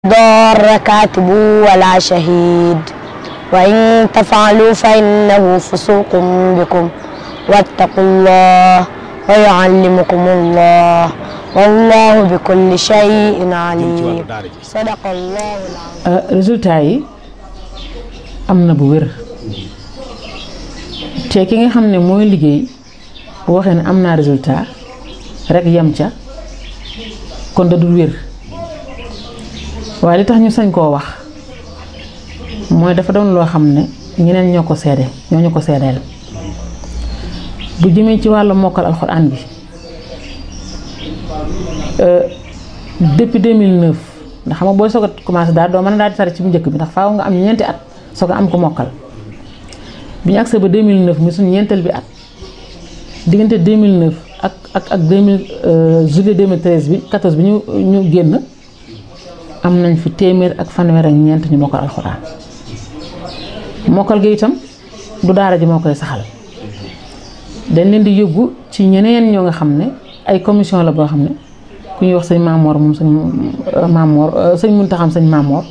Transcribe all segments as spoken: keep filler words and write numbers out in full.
ضار كاتب ولا شهيد وإن تفعلوا فإنه فسوق بكم واتقوا الله ويعلمكم الله والله بكل شيء عليم صدق الله العظيم. résultat yi am na bu wér te ki nga xam ne mooy liggéey bu waxee ne am naa résultat rek yem ca kon da dul wér waaye li tax ñu sañ koo wax mooy dafa doon loo xam ne ñeneen ñoo ko seede ñoo ñu ko seedeel bu jëmee ci wàllu mokkal alxuraan bi depuis deux mille neuf ndax xam nga booy soog a commencé daal doo mën a daal di tari ci bu njëkk bi ndax faaw nga am ñeenti at soog a am ko mokkal bi ñu agsee ba deux mille neuf mi suñu ñeenteel bi at diggante deux mille neuf ak ak ak deux mille juillet deux mille treize bi quatorze bi ñu ñu génn am nañ fi téeméer ak fanweer ak ñeent ñu mokkal alxuraan mokkal gi itam du daara ji moo koy saxal dañ leen di yóbbu ci ñeneen ñoo nga xam ne ay commission la boo xam ne ku ñuy wax sëñ Mamor moom sëñ Mamor sëñ Muntaxa sëñ Mamor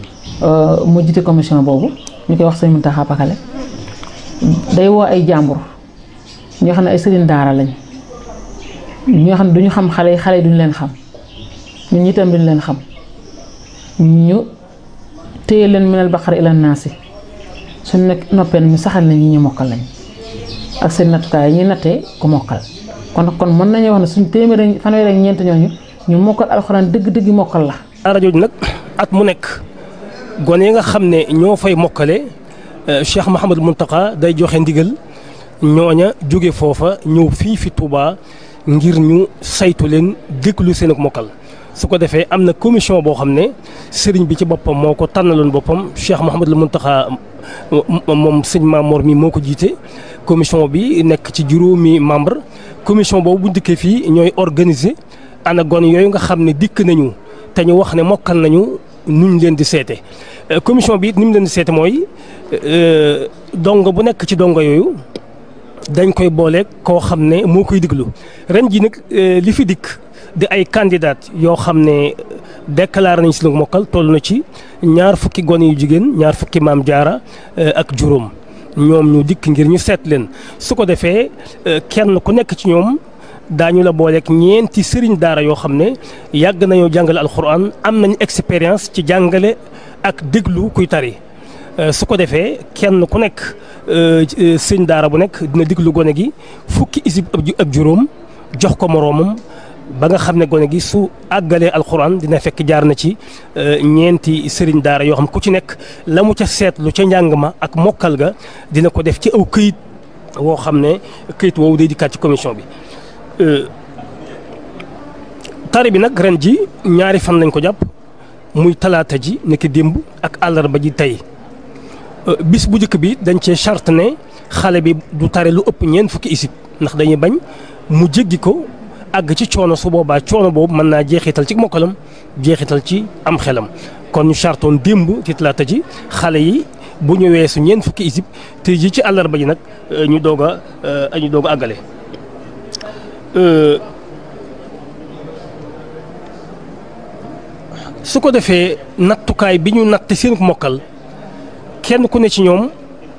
mu jiite commission boobu ñu koy wax sëñ Muntaxa Pakale day woo ay jàmbur ñoo xam ne ay sëriñ daara lañ ñoo xam ne duñu xam xale yi xale yi duñu leen xam ñun itam duñu leen xam ñu téye leen minal baqara ila naasi suñ nekk noppee ñu saxal na ñi ñu mokkal lañ ak seen nattukaay yi ñuy nattee ku mokkal kon kon mën nañu wax ne suñ téeméer fanweer ak ñeent ñooñu ñu mokkal alxuraan dëgg-dëgg mokkal la. daara jooju nag at mu nekk gone yi nga xam ne ñoo fay mokkale Cheikh Mouhamadou Mountakha day joxe ndigal ñooña jóge foofa ñëw fii fi Touba ngir ñu saytu leen déglu seen ak mokkal. su ko defee am na commission boo xam ne sëriñ bi ci boppam moo ko tànnaloon boppam Cheikh Mouhamadou Mountakha moom sëñ Mamor mi moo ko jiite commission bi nekk ci juróomi membre commission boobu bu dikkee fii ñooy organiser ana gone yooyu nga xam ne dikk nañu te ñu wax ne mokkal nañu nuñ leen di seete commission bi it ni mu leen di seete mooy dongo bu nekk ci dongo yooyu dañ koy booleeg koo xam ne moo koy diglu ren ji nag li fi dikk di ay candidat yoo xam ne déclaré nañ si lu mokkal toll na ci ñaar fukki gone yu jigéen ñaar fukki maam jaara ak juróom ñoom ñu dikk ngir ñu seet leen su ko defee kenn ku nekk ci ñoom daañu la booleeg ñeenti sëriñ daara yoo xam ne yàgg nañoo jàngale alxuraan am nañu expérience ci jàngale ak déglu kuy tari su ko defee kenn ku nekk sëriñ daara bu nekk dina déglu gone gi fukki isib ak juróom jox ko moroomam ba nga xam ne gone gi su àggalee alxuraan dina fekk jaar na ci ñeenti sëriñ daara yoo xam ku ci nekk la mu ca seetlu ca njàng ma ak mokkal ga dina ko def ci aw këyit woo xam ne këyit woowu day dikkaat ci commission bi. tari bi nag ren ji ñaari fan lañ ko jàpp muy talaata ji nekk démb ak àllarba ji tey bis bu njëkk bi dañ cee charte ne xale bi du tari lu ëpp ñeent fukki isib ndax dañuy bañ mu jéggi ko. àgg ci coono su boobaa coono boobu mën naa jeexital ci mokkalam jeexital ci am xelam kon ñu chartoon démb ci talaata ji xale yi bu ñu weesu ñeent fukki isib te ji ci àllarba ji nag ñu doog a ñu doog a àggale. su ko defee nattukaay bi ñu natt seen mokkal kenn ku ne ci ñoom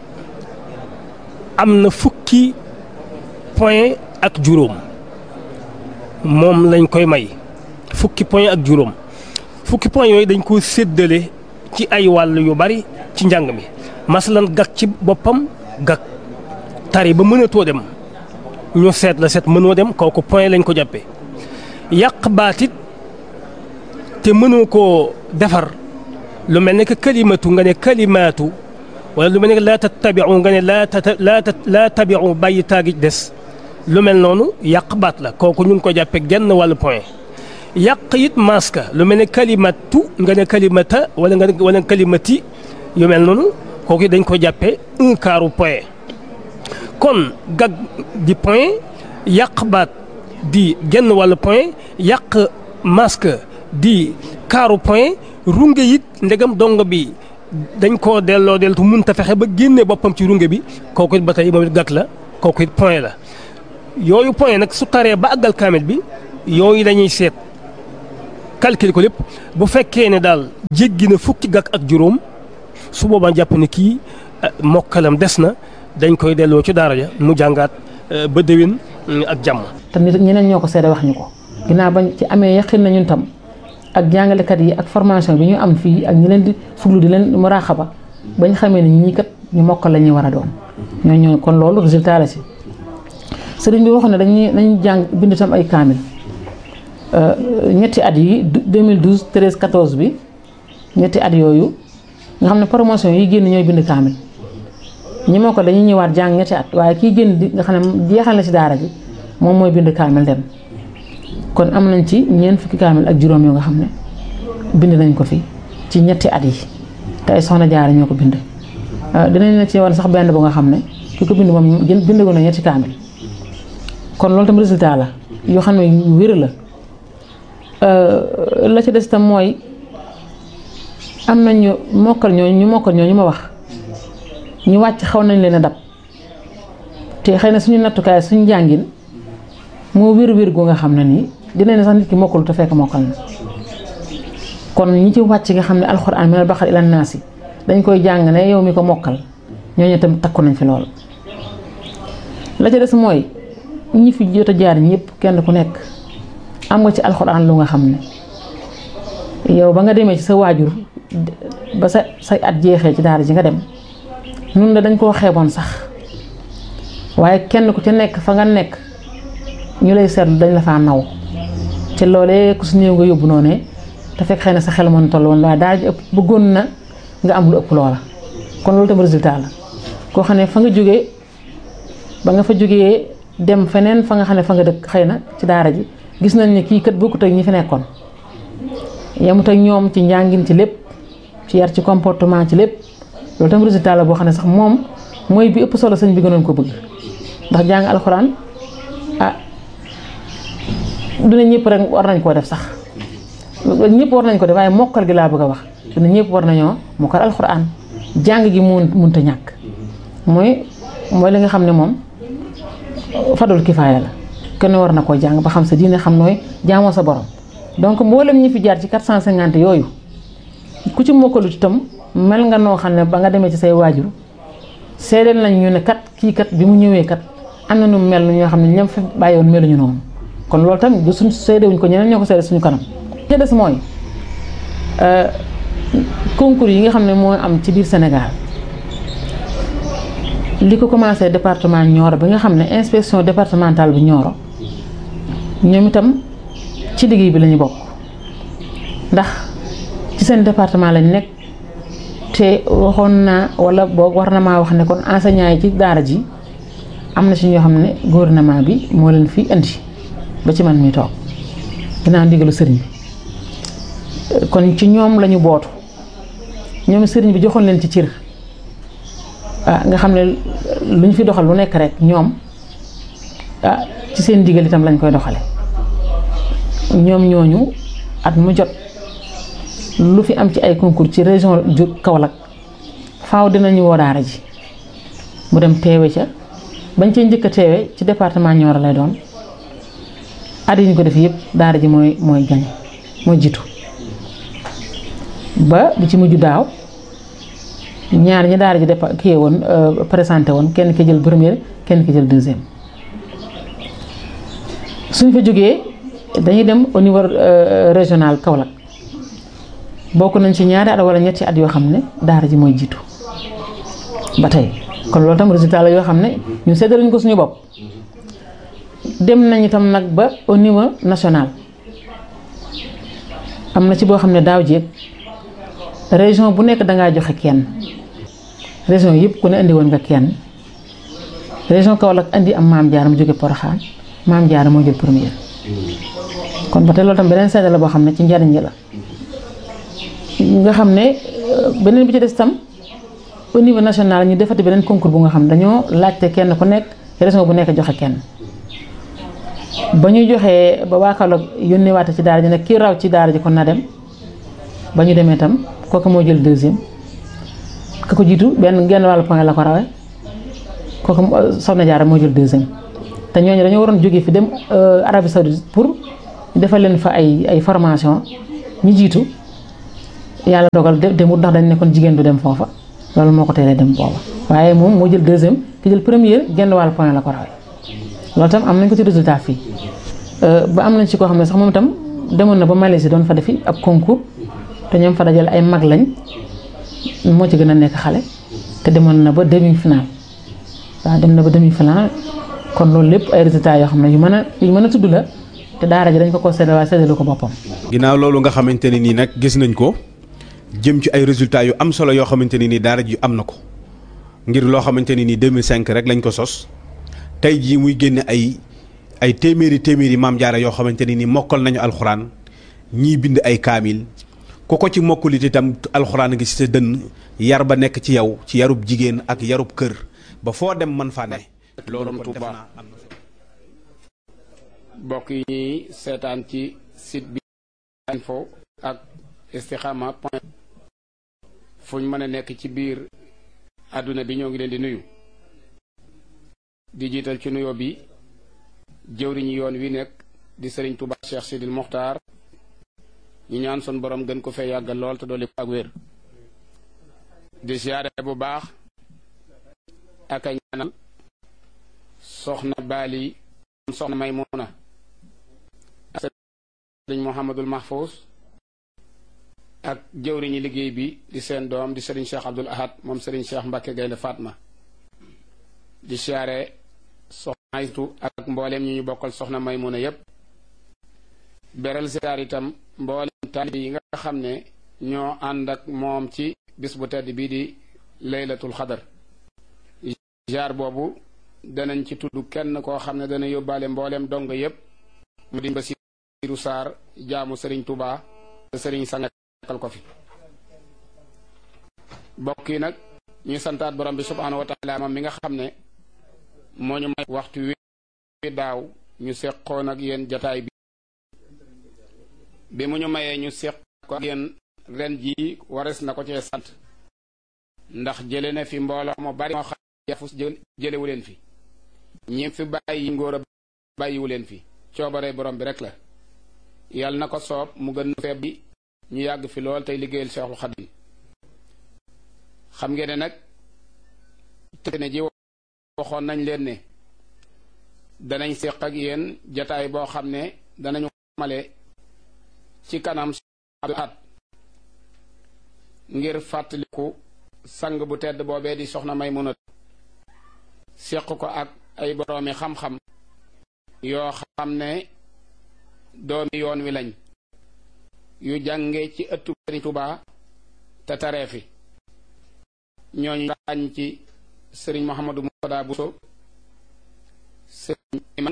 am na fukki point ak juróom. moom lañ koy may fukki point ak juróom fukki point yooyu dañ ko séddale ci ay wàll yu bari ci njàng mi masalan gag ci boppam gag tari ba mënatoo dem ñu seet la seet mënoo dem kooku point lañ ko jàppee yàq baatit te mënoo koo defar lu mel ne que kalimatu nga ne kalimaatu wala lu mel ne que laa tattabiu nga ne laa tata laa tabiu bàyyi taagi des lu mel noonu yàq baat la kooku ñu ngi ko jàppee genn wàllu point yàq it maska lu mel ne kalimatu nga ne kalimata wala nga wala kalimati yu mel noonu kooku dañ ko jàppee un quart point kon gag di point yàq baat di genn wàllu point yàq maska di quart point runge it ndegam dongo bi dañ koo delloo deltu mënta fexe ba génne boppam ci runge bi kooku it ba tey moom it gag la kooku it point la. yooyu point nag su taree ba àggal kaamil bi yooyu dañuy seet calculer ko lépp bu fekkee ne daal jéggi na fukki gàkk ak juróom su boobaa jàpp ne kii mokkalam des na dañ koy delloo ci daara ja mu jàngaat ba déwén ak jàmm. te nit ñeneen ñoo ko seede wax ñu ko ginnaaw bañ ci amee yaqin na ñun tam ak jàngalekat yi ak formation bi ñu am fii ak ñi leen di fuglu di leen muraaxaba bañ xamee ne ñii kat ñu mokkal la ñuy war a doon ñoo ñoo kon loolu résultat la si sëriñ bi waxoon ne dañuy dañuy jàng bind tam ay kaamil ñetti at yi deux mille douze treize quatorze bi ñetti at yooyu nga xam ne promotion yi génn ñooy bind kaamil ñi moo ko dañuy ñëwaat jàng ñetti at waaye kii génn di nga xam ne jeexal na ci daara ji moom mooy bind kaamil dem kon am nañ ci ñeent fukki kaamil ak juróom yoo nga xam ne bind nañ ko fi ci ñetti at yi te ay soxna jaara ñoo ko bind dinañ la ci wan sax benn bu nga xam ne ki ko bind moom bind ko na ñetti kaamil kon loolu tam résultat la yoo xam ne yu wér la la ci des tam mooy am nañu mokkal ñooñu ñu mokkal ñooñu ma wax ñu wàcc xaw nañ leen a dab te xëy na suñu nattukaay suñu jàngin moo wér wér gu nga xam ne nii dina ne sax nit ki mokkul te fekk mokkal na kon ñi ci wàcc nga xam ne alxuraan minal baqara ilan naasi dañ koy jàng ne yow mi ko mokkal ñooñu itam takku nañ fi lool. la ca des mooy ñi fi jot a jaar ñëpp kenn ku nekk am nga ci alxuraan lu nga xam ne yow ba nga demee ci sa waajur ba sa say at jeexee ci daara ji nga dem nun da dañ koo xeeboon sax waaye kenn ku ci nekk fa nga nekk ñu lay seetlu dañ la faa naw te loolee ku su néew nga yóbbu noonu te fekk xëy na sa xel mën toll woon waaye daara ji ëpp bëggoon na nga am lu ëpp loola kon loolu tam résultat la koo xam ne fa nga jógee ba nga fa jógee dem feneen fa nga xam ne fa nga dëkk xëy na ci daara ji gis nañ ne kii kat bokkut ak ñi fi nekkoon yemut ak ñoom ci njàngin ci lépp ci yar ci comportement ci lépp loolu tam résultat la boo xam ne sax moom mooy bi ëpp solo sëñ bi gënoon ko bëgg ndax jàng alxuraan ah duna ñëpp rek war nañ koo def sax ñëpp war nañ ko def waaye mokkal gi laa bëgg a wax duna ñëpp war nañoo mokkal alxuraan jàng gi mun munta ñàkk mooy mooy li nga xam ne moom fadul kifaaya la kenn war na koo jàng ba xam sa diine xam nooy jaamoo sa borom donc mboolem ñi fi jaar ci quatre cent cinquante yooyu ku ci mokkalut itam mel nga noo xam ne ba nga demee ci say waajur seedeel nañ ñu ne kat kii kat bi mu ñëwee kat am na nu mel ñoo xam ne ñam fi bàyyiwoon meluñu noonu kon loolu tamit du suñ seedewuñ ko ñeneen ñoo ko seede suñu kanam. li des mooy concours yi nga xam ne moo am ci biir Sénégal li ko commencé département Nioro bi nga xam ne inspection départementale bu Nioro ñoom itam ci liggéey bi la ñu bokk ndax ci seen département lañ nekk te waxoon naa wala boog war na maa wax ne kon enseignants yi ci daara ji am na ci ñoo xam ne gouvernement bi moo leen fi indi ba ci man mi toog dinaa ndigalu sëriñ bi kon ci ñoom lañu bootu ñoom sëriñ bi joxoon leen ci cër ah nga xam ne lu ñu fi doxal lu nekk rek ñoom ah ci seen ndigal itam lañ koy doxale ñoom ñooñu at mu jot lu fi am ci ay concours ci région ju Kaolack faaw dinañu woo daara ji mu dem teewe ca bañ cee njëkk a teewe ci département Nioro lay doon at yi ñu ko def yëpp daara ji mooy mooy gañ mooy jiitu ba bi ci mujj daaw ñaar ñi daara ji dépa kii woon présenté woon kenn ki jël première kenn ki jël deuxième suñ fa jógee dañuy dem au niveau régional Kaolack bokk nañ ci ñaari at wala ñetti at yoo xam ne daara ji mooy jiitu ba tey kon loolu tam résultat la yoo xam ne ñu séddale ko suñu bopp dem nañ itam nag ba au niveau national am na ci boo xam ne daaw jéeg région bu nekk dangaa joxe kenn région yëpp ku ne indi woon nga kenn région Kaolack indi am maam Jaara mu jóge Porokhane maam Jaara moo jël première kon ba tey loolu tam beneen seede la boo xam ne ci njariñ la nga xam ne beneen bi ci des tam au niveau national ñu defati beneen concours bu nga xam dañoo laajte kenn ku nekk région bu nekk joxe kenn ba ñu joxee ba waa Kaolack yónnee waate ci daara ji nag kii raw ci daara ji kon na dem ba ñu demee tam kooku moo jël deuxième ka ko jiitu benn genn wàllu point la ko rawee kooku Soxna Jaara moo jël deuxième te ñooñu dañoo waroon jógee fi dem Arabie Saoudite pour defal leen fa ay ay formation ñi jiitu yàlla dogal demut ndax dañ nekkoon jigéen du dem foofa loolu moo ko teelee dem booba waaye moom moo jël deuxième ki jël première genn wàll point la ko rawee loolu tam am nañ ko ci résultat fii ba am nañ ci koo xam ne sax moom itam demoon na ba Malaisie doon fa defi ab concours te ñoom fa dajale ay mag lañ moo ci gën a nekk xale te demoon na ba demi final waaw dem na ba demi final kon loolu lépp ay résultats yoo xam ne yu mën a yu mën a tudd la te daara ji dañ ko ko séddale waaye séddalu ko boppam. ginnaaw loolu nga xamante ne nii nag gis nañ ko jëm ci ay résultats yu am solo yoo xamante ne nii daara ji am na ko ngir loo xamante ne nii deux mille cinq rek lañ ko sos tey jii muy génne ay ay téeméeri téeméeri maam jaara yoo xamante ne nii mokkal nañu alxuraan ñii bind ay kaamil ku ko ci mokkulit itam alxuraan gi ci sa dënn yar ba nekk ci yow ci yarub jigéen ak yarub kër ba foo dem mën faa ne. loolu kon def naa am na bokk yi ñuy seetaan ci site bi info ak istikhama point fu ñu mën a nekk ci biir àdduna bi ñoo ngi leen di nuyu di jiital ci nuyoo bi jëwriñu yoon wi nekk di Serigne Touba Cheikh Sidil Mokhtar ñu ñaan sun borom gën ko fee yàggal lool te dolli ko ak wér di siyaare bu baax ak a ñaanal soxna Bali soxna Maymuna ak Serigne Mouhamadul Mahfous ak jëwriñu liggéey bi di seen doom di Serigne Cheikh Abdoul Ahad moom Serigne Cheikh Mbacke Gaynde Fatma di siyaare soxna Aytu ak mbooleem ñi ñu bokkal soxna Maymuna yépp beral siyaar itam mbooleem taalibe yi nga xam ne ñoo ànd ak moom ci bis bu tedd bii di laylatul xadar jaar boobu danañ ci tudd kenn koo xam ne dana yóbbaale mbooleem dong yépp mu di Basiiru Saar jaamu Serigne Touba te Serigne sangal ko fi bokk yi nag ñuy santaat borom bi subhaanahu wa taala moom mi nga xam ne moo ñu may waxtu wi daaw ñu seqoon ak yéen jataay bi bi mu ñu mayee ñu seq ko ak yéen ren jii wares na ko cee sant ndax jële na fi mbooloo mu bari moo xam yafus jëlewu leen fi ñi fi bàyyi ngóor a bàyyiwu leen fi coobare borom bi rek la yàlla na ko soob mu gën feeb bi ñu yàgg fi lool tey liggéeyal Seexul Xadim xam ngeen ne nag te ne ji waxoon nañ leen ne danañ seq ak yéen jataay boo xam ne danañu male ci kanam at ngir fàttaliku sang bu tedd boobee di soxna Maymuna seq ko ak ay boroomi xam-xam yoo xam ne doomi yoon wi lañ yu jànge ci ëttu Sëriñ Tuubaa te taree fi ñooñu ràññ ci Sëriñ Mouhamadou Moutada Bousso Sëriñ Iman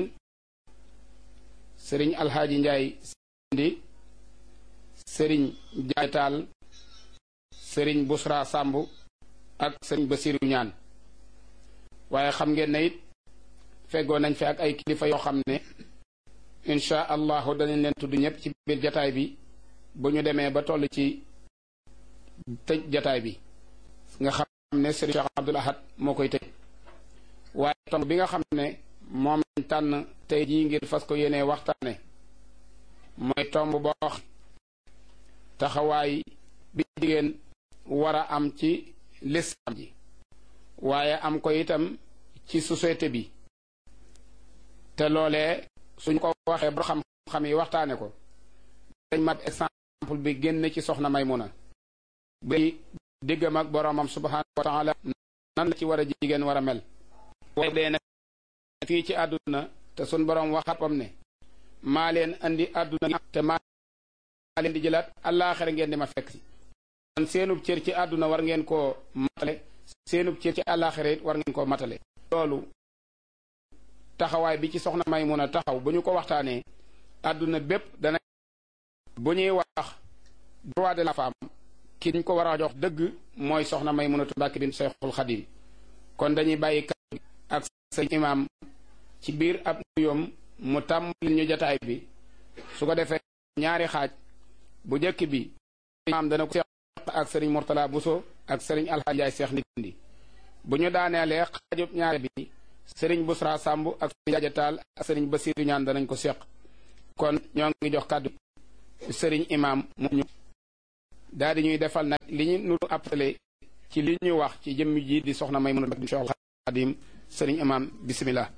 Sëriñ Alxaaji Njaay Sindi Sëriñ Njaay Taal Sëriñ Busra Sàmb ak Sëriñ Basiru Ñaan waaye xam ngeen ne it feggoo nañ fi ak ay kilifa yoo xam ne insha allahu danañ leen tudd ñëpp ci biir jataay bi bu ñu demee ba toll ci tëj jataay bi nga xam ne Sëriñ Cheikh Abdoul Ahad moo koy tëj waaye tomb bi nga xam ne moom lañ tànn tey jii ngir fas ko yéenee waxtaane mooy tomb boo taxawaay bi jigéen war a am ci lislaam ji waaye am ko itam ci société bi te loolee suñ ko waxee ba xam-xam yi waxtaane ko dañ mat exemple bi génn ci soxna Maymuna bi diggam ak boroomam subhaanahu wa taala nan la ci war a jigéen war a mel waaye dee na fii ci àdduna te suñ boroom waxapam ne maa leen andi àdduna te maa leen di jëlaat àllaaxira ngeen di ma fekk si kon seenub cër ci àdduna war ngeen koo matale seenub cër ci àllaaxira it war ngeen koo matale loolu taxawaay bi ci soxna Maymuna taxaw bu ñu ko waxtaanee àdduna bépp dana bu ñuy wax droit de la femme ki ñu ko war a jox dëgg mooy soxna Maymunatu Mbàkke bint Seexul Xadim kon dañuy bàyyi kàddu ak sëñ imaam ci biir ab nuyoom mu tàmbali ñu jataay bi su ko defee ñaari xaaj bu jëkk bi imaam dana ko seq ak sëriñ Murtala Buso ak sëriñ Alxaaji Njaay Seex Ndindi bu ñu daaneelee xaajub ñaari bi sëriñ Busra Sàmb ak sëriñ Jaaja Taal ak sëriñ Basiiru Ñaan danañ ko seq kon ñoo ngi jox kàddu sëriñ imam mu ñu daal di ñuy defal nag li ñu nu appelé ci li ñu wax ci jëmm ji di soxna Maymuna di Cheikhul Khadim sëriñ imam bismillah.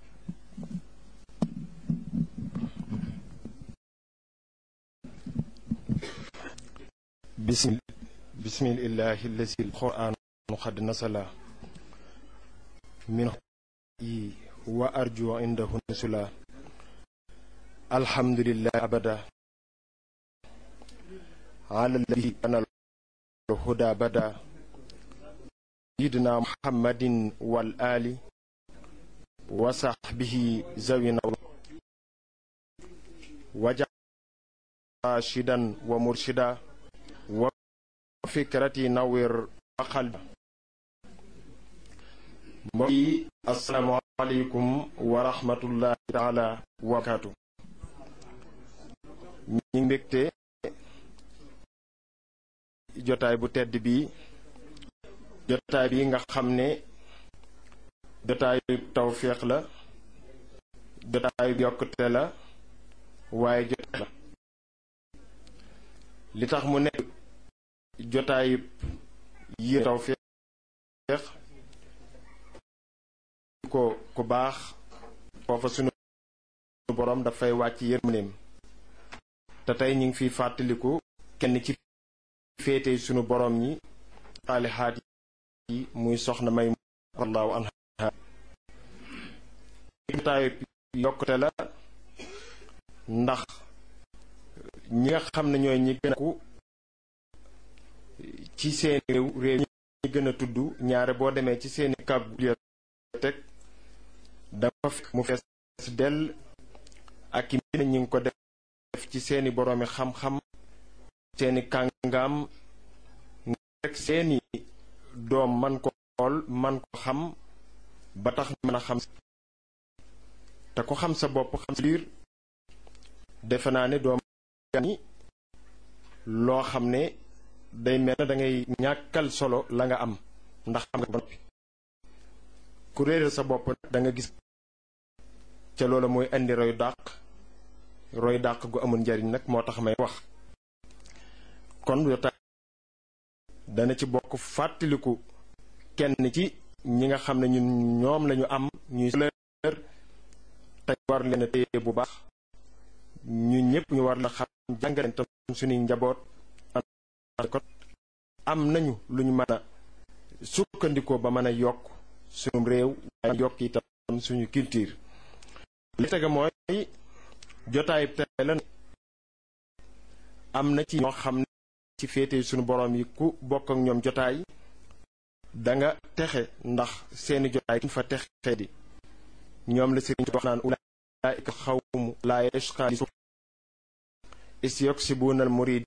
bismil bismillahi allazi alquran qad nasala min yi wa arju indahu nusula alhamdulillah abada ala alladhi ana الهدى بدا سيدنا محمد والآل وصحبه زوينا وجعل راشدا ومرشدا وفكرتي نور وقلبا. السلام عليكم ورحمة الله تعالى وبركاته. ñi mbégte jotaay bu tedd bi jotaay bi nga xam ne jotaayu tawféex la jotaayu yokkute la waaye jotaay la li tax mu nekk jotaayu yi tawféex ko ku baax foofa sunu borom dafay wàcc yërmandeem te tey ñu ngi fiy fàttaliku kenn ci féete sunu borom ñi xaalihaat yi muy soxna may wallahu anha jotaayu yokkute la ndax ñi nga xam ne ñooy ñi gën a ku ci seeni réew réew ñi gën a tudd ñaare boo demee ci seeni kab bibliothèque dafa fekk mu fees dell ak i mbir ñi ngi ko def ci seeni boroomi xam-xam seeni kàngaam rek seeni doom man ko xool man ko xam ba tax mën a xam te ko xam sa bopp xam sa biir defe naa ne doom ni loo xam ne day mel na da ngay ñàkkal solo la nga am ndax xam nga ba noppi ku réeral sa bopp da nga gis ca loola mooy indi roy dàq roy dàq gu amul njariñ nag moo tax may wax kon jotaay dana ci bokk fàttaliku kenn ci ñi nga xam ne ñun ñoom lañu am ñuy leer te war leen a téye bu baax ñu ñëpp ñu war la xam jàngaleen tam suñuy njaboot kon am nañu lu ñu mën a sukkandikoo ba mën a yokk suñu réew waaye yokk itam suñu culture li tege mooy jotaay tey la am na ci ñoo xam ne ci féete suñu borom yi ku bokk ak ñoom jotaay da nga texe ndax seeni jotaay kuñ fa texe di ñoom la sëriñ wax naan ulaa'ika xawmu laa yashqaa isyuksibuna al murid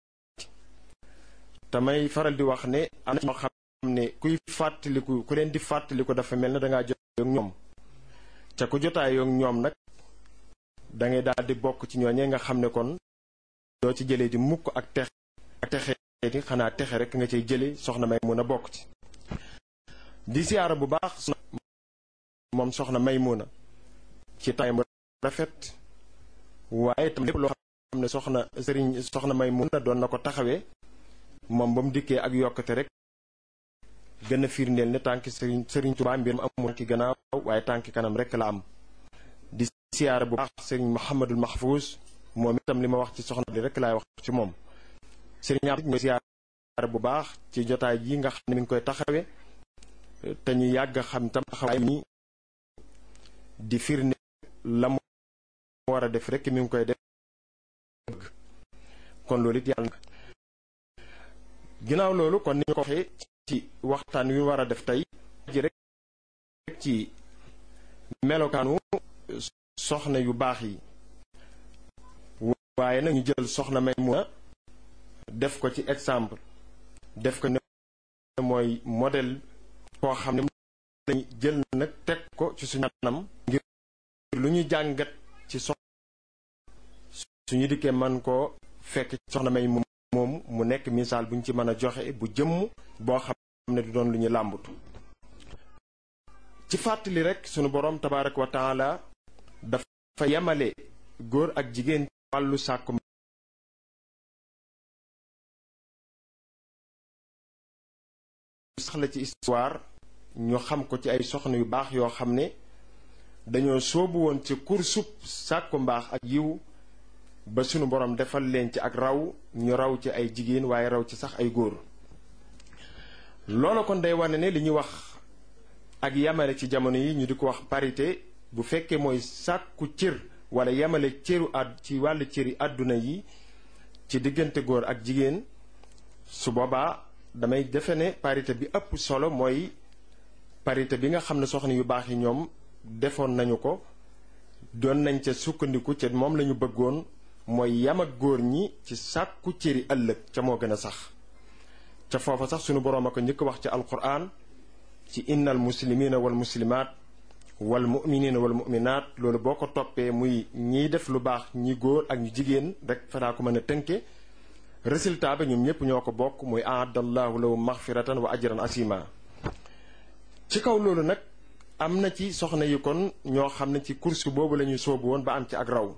tamay faral di wax ne am na ñoo xam ne kuy fàttaliku ku leen di fàttaliku dafa mel ne dangaa jotaay ak ñoom ca ku jotaay ak ñoom nag da ngay daal di bokk ci ñooñee nga xam ne kon doo ci jëlee di mukk ak texe ak texe di xanaa texe rek nga cay jële soxna may mun a bokk ci di siyaara bu baax moom soxna may mun a ci tay mu rafet waaye tam lépp loo xam ne soxna sëriñ soxna may mun a doon na ko taxawee moom ba mu dikkee ak yokkate rek gën a firndeel ne tànki sëriñ sëriñ Tuubaa mbir mu amul ki gannaaw waaye tànki kanam rek la am di siyaara bu baax sëriñ Mouhamadul Mahfouz moom itam li ma wax ci soxna bi rek laay wax ci moom sëriñ Abdou ñu siyaara bu baax ci jotaay yi nga xam ne mi ngi koy taxawee te ñu yàgg xam tam taxawaay mi di firnde la mu war a def rek mi ngi koy def kon loolu it yàlla ginnaaw loolu kon ni ñu ko waxee ci waxtaan wi war a def tey ji rek ci melokaanu soxna yu baax yi waaye nag ñu jël soxna Maymuna def ko ci exemple def ko ne mooy modèle koo xam ne lañu jël nag teg ko ci suñu anam ngir lu ñu jàngat ci soxna suñu dikkee man koo fekk soxna may moom mu nekk misaal bu ñu ci mën a joxe bu jëmm boo xam ne du doon lu ñu làmbatu ci fàttali rek sunu boroom tabaaraka wa taala dafa yemale góor ak jigéen wàllu sàkku sax la ci histoire ñu xam ko ci ay soxna yu baax yoo xam ne dañoo soobu woon ci kursub sàkku mbaax ak yiw ba sunu borom defal leen ci ak raw ñu raw ci ay jigéen waaye raw ci sax ay góor. loolu kon day wane ne li ñuy wax ak yamale ci jamono yi ñu di ko wax parité bu fekkee mooy sàkku cër wala yamale cëru àdd ci wàllu cëri àdduna yi ci diggante góor ak jigéen su boobaa damay defe ne parité bi ëpp solo mooy parité bi nga xam ne soxna yu baax yi ñoom defoon nañu ko doon nañ ca sukkandiku ca moom lañu bëggoon mooy yam ak góor ñi ci sàkku cëri ëllëg ca moo gën a sax ca foofa sax sunu boroom a ko njëkk wax ci alquran ci innal muslimina wal muslimaat wal muminina wal muminaat loolu boo ko toppee muy ñiy def lu baax ñi góor ak ñu jigéen rek fanaa ko mën a tënke résultat ba ñoom ñëpp ñoo ko bokk muy aadallahu lahum maxfiratan wa ajran asima. ci kaw loolu nag am na ci soxna yi kon ñoo xam ne ci course boobu la ñuy soobu woon ba am ci ak raw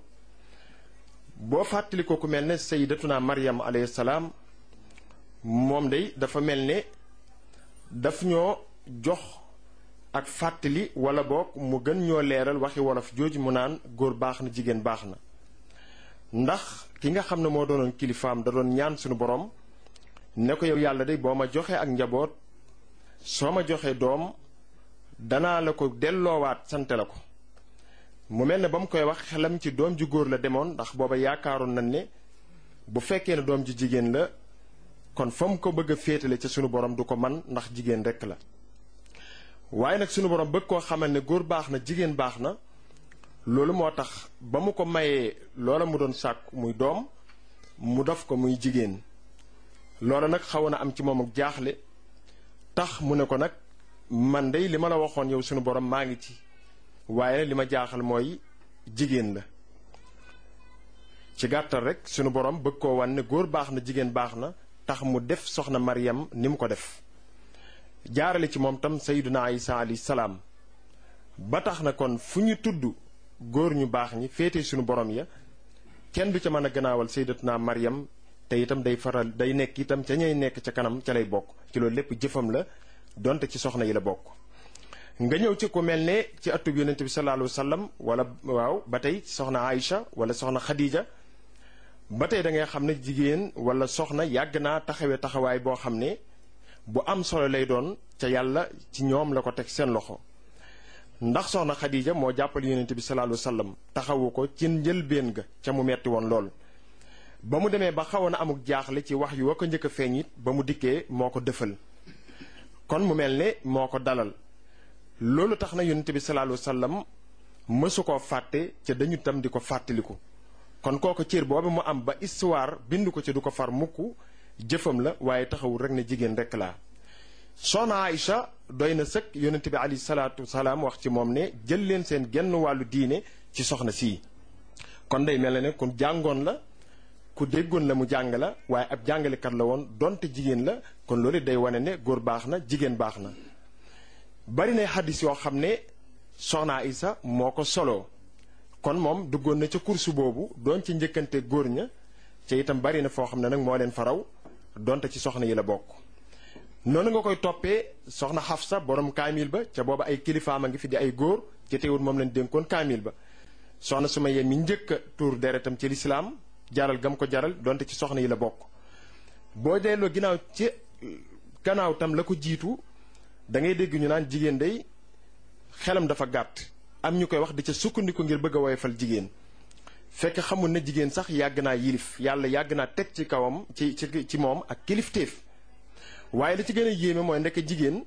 boo fàttali ko ku mel ne sayyidatuna Maryam alayhi salaam moom day dafa mel ne daf ñoo jox ak fàttali wala boog mu gën ñoo leeral waxi wolof jooju mu naan góor baax na jigéen baax na ndax ki nga xam ne moo doonoon kilifaam da doon ñaan suñu borom ne ko yow yàlla day boo ma joxee ak njaboot soo ma joxee doom danaa la ko delloowaat sante la ko mu mel ne ba mu koy wax xelam ci doom ju góor la demoon ndax booba yaakaaroon nañ ne bu fekkee ne doom ju jigéen la kon fa mu ko bëgg a féetale ca sunu borom du ko man ndax jigéen rekk la waaye nag sunu borom bëgg koo xamal ne góor baax na jigéen baax na loolu moo tax ba mu ko mayee loola mu doon sàkk muy doom mu def ko muy jigéen loola nag xawoon na am ci moom ak jaaxle tax mu ne ko nag man dey li ma la waxoon yow sunu borom maa ngi ci waaye li ma jaaxal mooy jigéen la ci gàttal rek sunu borom bëgg koo wan ne góor baax na jigéen baax na tax mu def soxna Maryam ni mu ko def jaarale ci moom tam sayyiduna Isa alayhi salaam ba tax na kon fu ñu tudd góor ñu baax ñi féete sunu borom ya kenn du ca mën a gannaawal sayyidatuna Maryam te itam day faral day nekk itam ca ñay nekk ca kanam ca lay bokk ci loolu lépp jëfam la donte ci soxna yi la bokk. nga ñëw ci ku mel ne ci atub yonent bi sallallahu alayhi wa sallam wala waaw ba tey soxna Aïcha wala soxna Khadija ba tey da ngay xam ne jigéen wala soxna yàgg naa taxawee taxawaay boo xam ne bu am solo lay doon ca yàlla ci ñoom la ko teg seen loxo ndax soxna Khadija moo jàppale yonent bi sallallahu alayhi wa sallam taxawu ko ci njëlbéen ga ca mu metti woon lool. ba mu demee ba xawoon a amuk jaaxle ci wax yu wa ko njëkk a feeñ it ba mu dikkee moo ko dëfal kon mu mel ne moo ko dalal loolu tax na yonent bi sallallahu alayhi wa sallam mësu koo fàtte ca dañu tam di ko fàttaliku kon kooku cër boobu mu am ba histoire bind ko ci du ko far mukk jëfam la waaye taxawul rek ne jigéen rek laa. soxna Aïcha doy na sëkk yonent bi alayhi salaatu salaam wax ci moom ne jël leen seen genn wàllu diine ci soxna sii kon day mel ne ku jàngoon la ku déggoon la mu jàng la waaye ab jàngalekat la woon donte jigéen la kon loolu day wane ne góor baax na jigéen baax na. bari na xaddis yoo xam ne soxna Aïcha moo ko soloo kon moom duggoon na ca kursu boobu doon ci njëkkante góor ña ca itam bari na foo xam ne nag moo leen faraw donte ci soxna yi la bokk. noonu nga koy toppee soxna Xafsa borom kaamil ba ca booba ay kilifaam a ngi fi di ay góor ca teewul moom lañ dénkoon kaamil ba soxna Sumayya mi njëkk a tuur deretam ci lislaam jaral gam ko jaral donte ci soxna yi la bokk. boo delloo ginnaaw ci gannaaw tam la ko jiitu da ngay dégg ñu naan jigéen day xelam dafa gàtt am ñu koy wax di ca sukkandiku ngir bëgg a woyofal jigéen fekk xamul ne jigéen sax yàgg naa yilif yàlla yàgg naa teg ci kawam ci ci ci moom ak kilifteef waaye li ci gën a yéeme mooy ndekk jigéen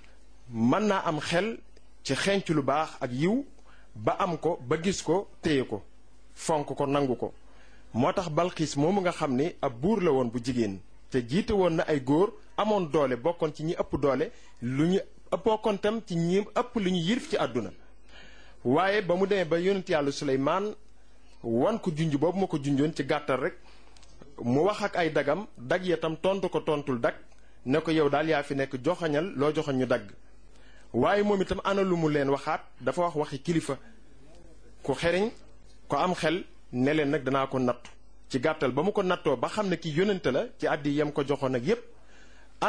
mën naa am xel ci xenc lu baax ak yiw ba am ko ba gis ko téye ko fonk ko nangu ko moo tax Balxiis moomu nga xam ne ab buur la woon bu jigéen te jiite woon na ay góor amoon doole bokkoon ci ñi ëpp doole lu ñu bokkoon tam ci ñi ëpp lu ñu yilif ci àdduna waaye ba mu demee ba yonent yàlla Suleymaan wan ko junj boobu ma ko junjoon ci gàttal rek mu wax ak ay dagam dag ya tam tontu ko tontul dag ne ko yow daal yaa fi nekk joxañal loo joxañ ñu dagg waaye moom itam ana lu mu leen waxaat dafa wax waxi kilifa ku xeriñ ko am xel ne leen nag danaa ko nattu ci gàttal ba mu ko nattoo ba xam ne ki yónnante la ci àddi yam ko joxoon ak yépp ana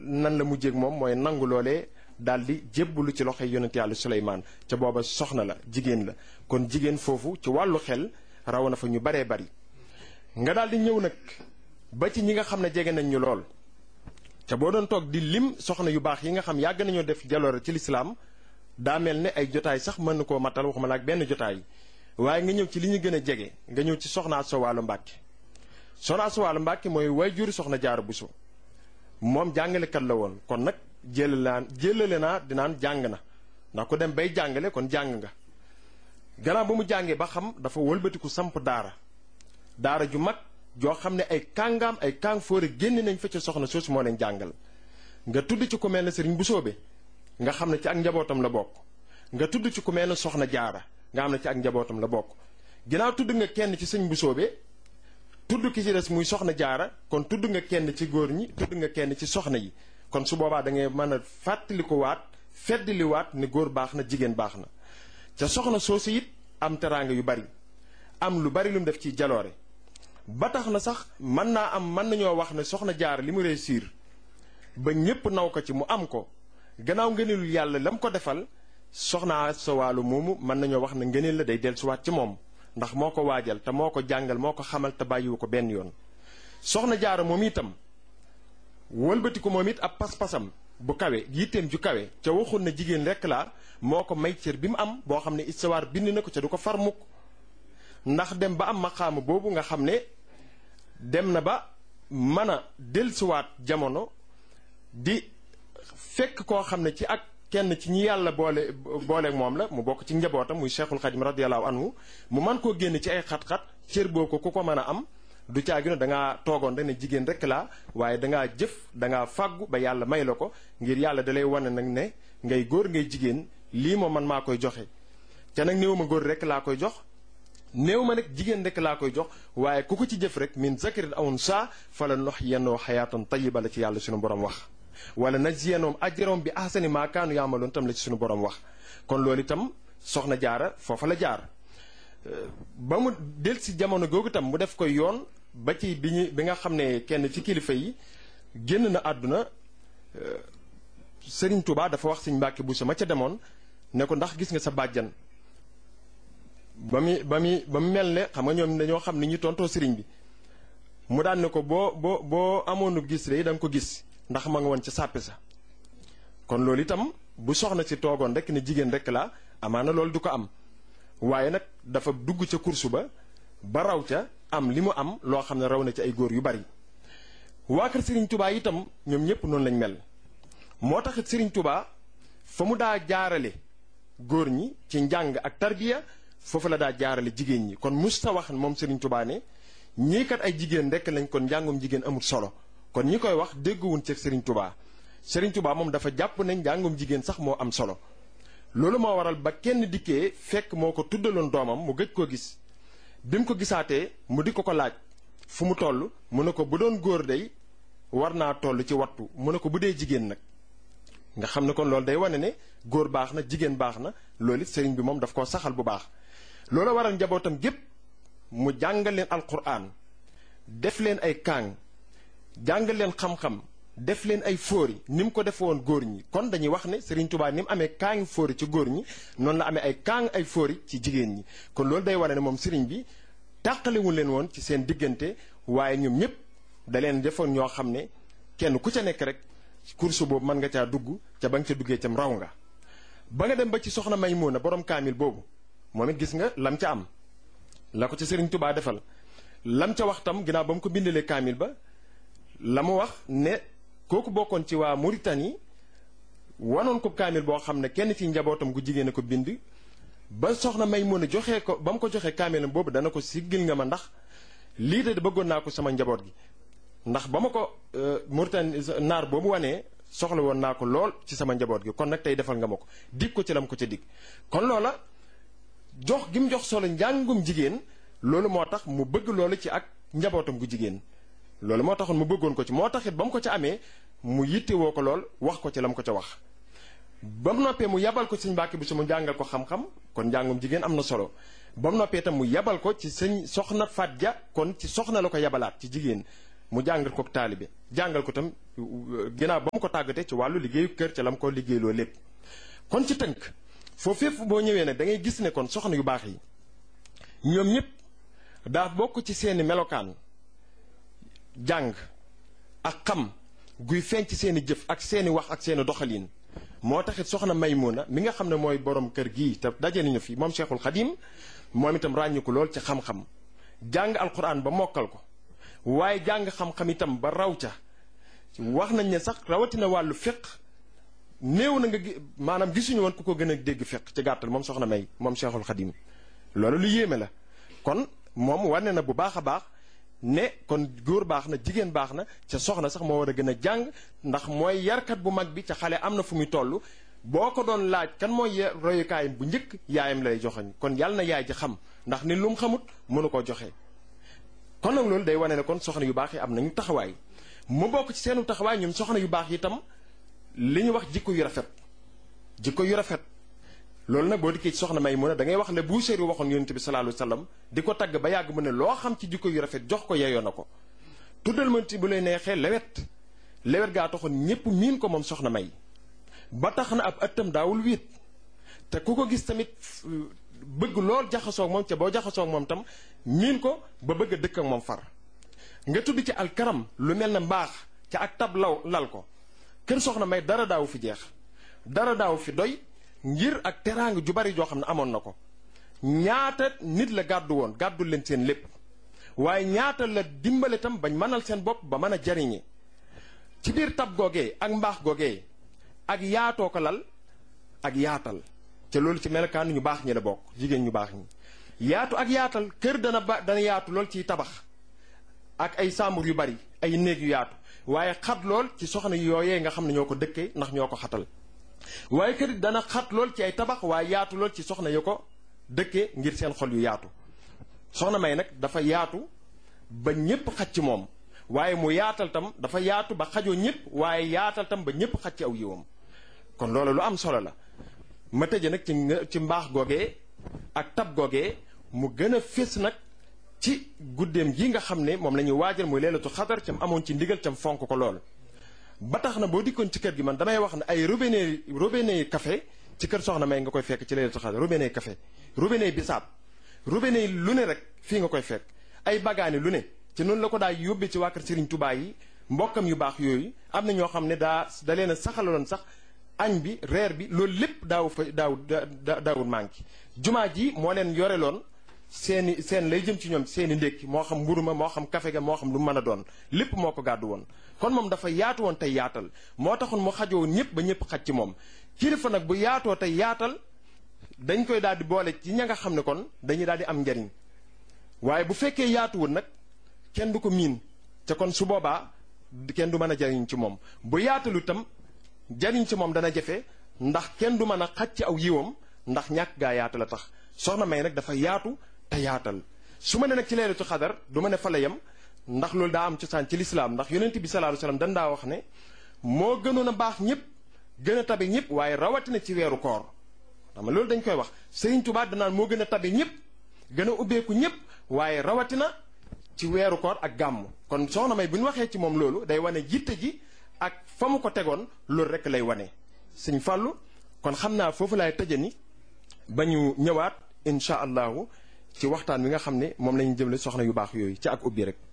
nan la mujjéeg moom mooy nangu loolee daal di jébbalu ci loxoy yonent yàlla Suleymaan ca booba soxna la jigéen la kon jigéen foofu ci wàllu xel raw na fa ñu baree bari nga daal di ñëw nag ba ci ñi nga xam ne jege nañ ñu lool ca boo doon toog di lim soxna yu baax yi nga xam yàgg nañoo def jaloore ci lislaam daa mel ne ay jotaay sax mën na koo matal waxuma la ak benn jotaay waaye nga ñëw ci li ñu gën a jege nga ñëw ci soxna Asta Walo Mbàkke soxna Asta Walo Mbàkke mooy waajuru soxna Jaara Buso moom jàngalekat la woon kon nag jëlale naa jëlale naa dinaan jàng na ndax ku dem bay jàngale kon jàng nga gannaaw ba mu jàngee ba xam dafa wëlbatiku samp daara daara ju mag joo xam ne ay kàngaam ay kàng fóore génn nañ fa ca soxna soosu moo leen jàngal nga tudd ci ku mel ne Sëriñ Busoobe nga xam ne ci ak njabootam la bokk nga tudd ci ku mel ne soxna Jaara nga xam ne ci ak njabootam la bokk ginnaaw tudd nga kenn ci Sëriñ Busoobe tudd ki ci des muy soxna Jaara kon tudd nga kenn ci góor ñi tudd nga kenn ci soxna yi kon su boobaa da ngay mën a fàttali ko waat feddali waat ne góor baax na jigéen baax na ca soxna soosu it am teraanga yu bari am lu bari lu mu def ci jaloore ba tax na sax mën naa am mën nañoo wax ne soxna Jaara li mu réussir ba ñépp naw ko ci mu am ko gannaaw ngëneelu yàlla la mu ko defal soxna Asta Walo moomu mën nañoo wax ne ngëneel la day dellusiwaat ci moom ndax moo ko waajal te moo ko jàngal moo ko xamal te bàyyiwu ko benn yoon soxna Jaara moom itam wëlbati ko moom it ab pas-pasam bu kawe yitteem ju kawe ca waxul na jigéen rekk laa moo ko may cër bi mu am boo xam ne istawaar bind na ko ca du ko far mukk ndax dem ba am maqaama boobu nga xam ne dem na ba mën a dellusiwaat jamono di fekk koo xam ne ci ak kenn ci ñi yàlla boole booleeg moom la mu bokk ci njabootam muy Cheikhul Khadim radiyallahu anhu mu mën koo génn ci ay xat-xat cër boo ko ku ko mën a am du caagino da ngaa toogoon rek ne jigéen rek laa waaye dangaa jëf dangaa fàggu ba yàlla may la ko ngir yàlla dalay wane nag ne ngay góor ngay jigéen lii moom man maa koy joxe te nag néew ma góor rek laa koy jox néew ma nag jigéen rek laa koy jox waaye ku ko ci jëf rek min zakarin aw unsaa fala nuhyiyannahu hayaatan tayyiba la ci yàlla suñu borom wax wala najziyannahum ajrahum bi ahsani maa kaanu ya'maluun tam la ci suñu borom wax kon loolu itam soxna Jaara foofa la jaar ba mu del si jamono googu itam mu def koy yoon ba ci bi ñu bi nga xam ne kenn ci kilifa yi génn na àdduna Sëriñ Tuubaa dafa wax Sëriñ Mbàkke Buso ma ca demoon ne ko ndax gis nga sa bàjjan ba mu ba mu ba mu mel ne xam nga ñoom dañoo xam ni ñu tontoo sëriñ bi mu daan ne ko boo boo boo amoonu gis de da nga ko gis ndax ma nga woon ca sàppe sa kon loolu itam bu soxna si toogoon rek ne jigéen rek la amaana loolu du ko am waaye nag dafa dugg ca kursu ba ba raw ca am li mu am loo xam ne raw na ci ay góor yu bari waa kër Sëriñ Tubaa itam ñoom ñëpp noonu lañ mel moo taxit Sëriñ Tubaa fa mu daa jaarale góor ñi ci njàng ak tarbiya foofu la daa jaarale jigéen ñi kon mus ta wax moom Sëriñ Tubaa ne ñii kat ay jigéen rek lañ kon njàngum jigéen amul solo kon ñi koy wax dégguwuñ ci Sëriñ Tubaa Sëriñ Tubaa moom dafa jàpp ne njàngum jigéen sax moo am solo loolu moo waral ba kenn dikkee fekk moo ko tuddaloon doomam mu gëj koo gis bi mu ko gisaatee mu di ko ko laaj fu mu toll mu ne ko bu doon góor day war naa toll ci wattu mu ne ko bu dee jigéen nag nga xam ne kon loolu day wane ne góor baax na jigéen baax na loolu it sëriñ bi moom daf koo saxal bu baax loolu waral njabootam gépp mu jàngal leen alquran def leen ay kaang jàngal leen xam-xam def leen ay fóori ni mu ko defe woon góor ñi kon dañuy wax ne Serigne Touba ni mu amee kaangi fóori ci góor ñi noonu la amee ay kaang ay fóori ci jigéen ñi kon loolu day wane ne moom Serigne bi tàqalewul leen woon ci seen diggante waaye ñoom ñëpp da leen defoon ñoo xam ne kenn ku ca nekk rek course boobu mën nga caa dugg ca ba nga ca duggee cam raw nga ba nga dem ba ci soxna Maymuna borom kaamil boobu moom it gis nga lam ca am la ko ca Serigne Touba defal lam ca wax tam ginnaaw ba mu ko bindalee kaamil ba la mu wax ne kooku bokkoon ci waa Mauritanie wanoon ko kaamil boo xam ne kenn ci njabootam gu jigéen a ko bind ba soxna Maymuna joxee ko ba mu ko joxee kaamilam boobu dana ko siggil nga ma ndax lii de bëggoon naa ko sama njaboot gi ndax ba ma ko Mauritanie naar boobu wanee soxla woon naa ko lool ci sama njaboot gi kon nag tey defal nga ma ko dig ko ci lam ko ca dig kon loola jox gi mu jox solo njàngum jigéen loolu moo tax mu bëgg loolu ci ak njabootam gu jigéen loolu moo taxoon mu bëggoon ko ci moo taxit ba mu ko ca amee mu yittewoo ko lool wax ko ci la mu ko ca wax ba mu noppee mu yabal ko sëñ Mbàkke Buso mu jàngal ko xam-xam kon njàngum jigéen am na solo ba mu noppee itam mu yabal ko ci sëñ soxna Faat Ja kon ci soxna la ko yabalaat ci jigéen mu jàngal ko taalibe jàngal ko tam ginnaaw ba mu ko tàggatee ci wàllu liggéeyu kër ca la mu ko liggéeyloo lépp. kon ci tënk foofu fépp boo ñëwee nag da ngay gis ne kon soxna yu baax yi ñoom ñëpp daa bokk ci seeni melokaan jàng ak xam guy feeñ ci seeni jëf ak seeni wax ak seeni doxalin. moo taxit soxna Maymuna mi nga xam ne mooy borom kër gii te daje nañu fi moom Cheikhul Khadim moom itam ràññu ko lool ci xam-xam jàng alquran ba mokkal ko waaye jàng xam-xam itam ba raw ca wax nañ ne sax rawatina wàllu fiq néew na nga maanaam gisuñu woon ku ko gën a dégg fiq ci gàttal moom soxna May moom Cheikhul Khadim loolu lu yéeme la. kon moom wane na bu baax a baax ne kon góor baax na jigéen baax na ca soxna sax moo war a gën a jàng ndax mooy yarkat bu mag bi ca xale am na fu muy toll boo ko doon laaj kan mooy royukaayam bu njëkk yaayam lay joxañ kon yàlla na yaay ji xam ndax ni lu mu xamut mënu koo joxe. kon nag loolu day wane ne kon soxna yu baax yi am nañu taxawaay mu bokk ci seenu taxawaay ñoom soxna yu baax yi itam li ñu wax jikko yu rafet jikko yu rafet. loolu nag boo dikkee ci soxna Maymuna da ngay wax le bu séeri waxoon yonent bi sallallahu alayhi wasallam di ko tagg ba yàgg mu ne loo xam ci jikko yu rafet jox ko yeyoo na ko tuddal ma ci bu lay neexee lewet lewet gaa taxoon ñépp miin ko moom soxna May ba tax na ab ëttam daawul wiit te ku ko gis tamit bëgg lool jaxasoo ak moom ca boo jaxasoo ak moom tam miin ko ba bëgg a dëkk ak moom far nga tudd ci alkaram lu mel ne mbaax ca ak tab law lal ko kër soxna May dara daawu fi jeex dara daawu fi doy ngir ak teraanga ju bari joo xam ne amoon na ko ñaata nit la gàddu woon gàddul leen seen lépp waaye ñaata la dimbale tam bañ mënal seen bopp ba mën a jariñe ci biir tab googee ak mbaax googee ak yaatoo ko lal ak yaatal te loolu ci melokaan ñu baax ñi la bokk jigéen ñu baax ñi yaatu ak yaatal kër dana ba dana yaatu lool ciy tabax ak ay sàmbur yu bari ay néeg yu yaatu waaye xat lool ci soxna yooyee nga xam ne ñoo ko dëkkee ndax ñoo ko xatal waaye kër dana xat lool ci ay tabax waaye yaatu lool ci soxna yu ko dëkkee ngir seen xol yu yaatu soxna May nag dafa yaatu ba ñépp xaj ci moom waaye mu yaatal tam dafa yaatu ba xajoo ñépp waaye yaatal tam ba ñépp xaj ci aw yiwam kon loolu lu am solo la ma tëje nag ci ci mbaax googee ak tab googee mu gën a fés nag ci guddeem gi nga xam ne moom la ñuy waajal muy leelatu xadar cam amoon ci ndigal cam fonk ko lool ba tax na boo dikkoon ci kër gi man damay wax ne ay robinet robinet café ci kër soxna May nga koy fekk ci leelatu xadar robinet café robinet bisaab robinet lu ne rek fii nga koy fekk ay bagaani lu ne ci noonu la ko daa yóbbee ci waa kër Serigne Touba yi mbokkam yu baax yooyu am na ñoo xam ne daa da leen a saxaloon sax añ bi reer bi loolu lépp daaw fa daaw daawul manqué jumaa ji moo leen yoreloon seeni seen lay jëm ci ñoom seeni ndékki moo xam mburu ma moo xam kafe ga moo xam lu mën a doon lépp moo ko gàddu woon kon moom dafa yaatu woon tey yaatal moo taxoon mu xajoo ñëpp ba ñëpp xaj ci moom kilifa nag bu yaatoo tey yaatal dañ koy daal di boole ci ña nga xam ne kon dañuy daal di am njariñ waaye bu fekkee yaatuwul nag kenn du ko miin te kon su boobaa kenn du mën a jariñ ci moom bu yaatalu itam jariñ ci moom dana jafe ndax kenn du mën a xaj ci aw yiwam ndax ñàkk gaa yaatu la tax soxna May nag dafa yaatu te yaatal su ma ne nag ci leelatu xadar du ma ne fa la yem ndax loolu daa am cosaan ci lislaam ndax yonent bi sallallahu alayhi wasallam dan daa wax ne moo gënoon a baax ñëpp gën a tabe ñëpp waaye rawatina ci weeru koor xam nga loolu dañ koy wax Serigne Touba danaan moo gën a tabe ñëpp gën a ubbeeku ñëpp waaye rawatina ci weeru koor ak gàmm kon soxna May bu ñu waxee ci moom loolu day wane jitte ji ak fa mu ko tegoon loolu rek lay wane Sëñ Fàllu kon xam naa foofu laay tëje ni ba ñu ñëwaat incha allahu ci waxtaan wi nga xam ne moom la ñu jëmle soxna yu baax yooyu ci ak ubbi rek.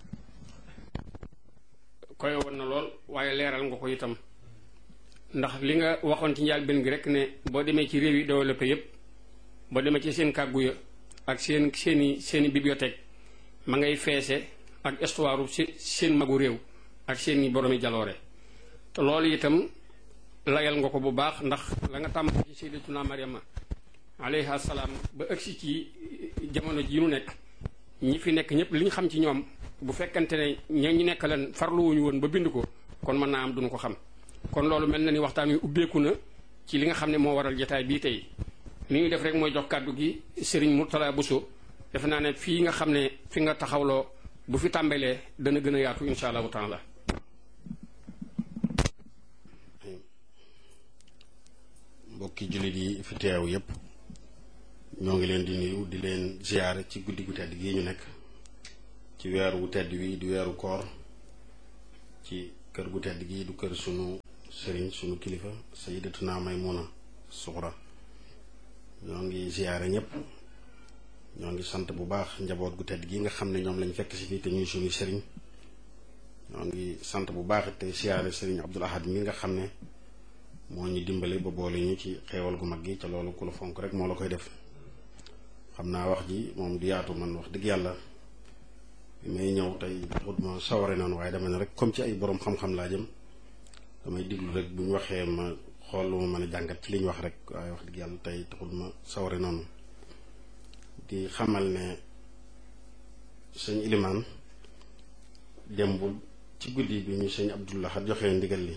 koy woon na lool waaye leeral nga ko itam ndax li nga waxoon ci njëlbéen gi rek ne boo demee ci réew yi développé yépp boo demee ci seen kàggu ya ak seen seeni seeni bibliothèque ma ngay feese ak histoire seen magu réew ak seeni boroomi jaloore te loolu itam layal nga ko bu baax ndax la nga tàmm ci sayyidatuna Maryama alayha salaam ba ëgsi ci jamono ji nu nekk ñi fi nekk ñëpp li ñu xam ci ñoom bu fekkante ne ña ñu nekk leen farluwuñu woon ba bind ko kon mën naa am duñu ko xam kon loolu mel na ni waxtaan wi ubbeeku na ci li nga xam ne moo waral jotaay bii tey li ñuy def rek mooy jox kàddu gi Serigne Mourtala Bousso defe naa ne fii nga xam ne fi nga taxawloo bu fi tàmbalee dana gën a yaatu insha allahu taala. mbokki jullit yi fi teew yépp ñoo ngi leen di nuyu di leen ziyaare ci guddi gu tedd gii ñu nekk ci weeru wu tedd wi di weeru koor ci kër gu tedd gi du kër sunu sëriñ sunu kilifa Sayyidatuna Maymuna Suxra ñoo ngi ziyaare ñëpp ñoo ngi sant bu baax njaboot gu tedd gi nga xam ne ñoom lañ fekk si fii te ñuy suñuy sëriñ ñoo ngi sant bu baax te ziyaare sëriñ Abdul Ahad mi nga xam ne moo ñu dimbale ba boole ñu ci xeewal gu mag gi ca loolu ku la fonk rek moo la koy def xam naa wax ji moom du yaatu man wax dëgg yàlla bi may ñëw tey taxut ma saware noonu waaye dama ne rek comme ci ay borom xam-xam laa jëm damay diglu rek bu ñu waxee ma xool lu ma mën a jàngat ci li ñu wax rek waaye wax dëgg yàlla tey taxut ma saware noonu di xamal ne sëñ Ilimaan démbul ci guddi bi ñu sëñ Abdullah joxee ndigal li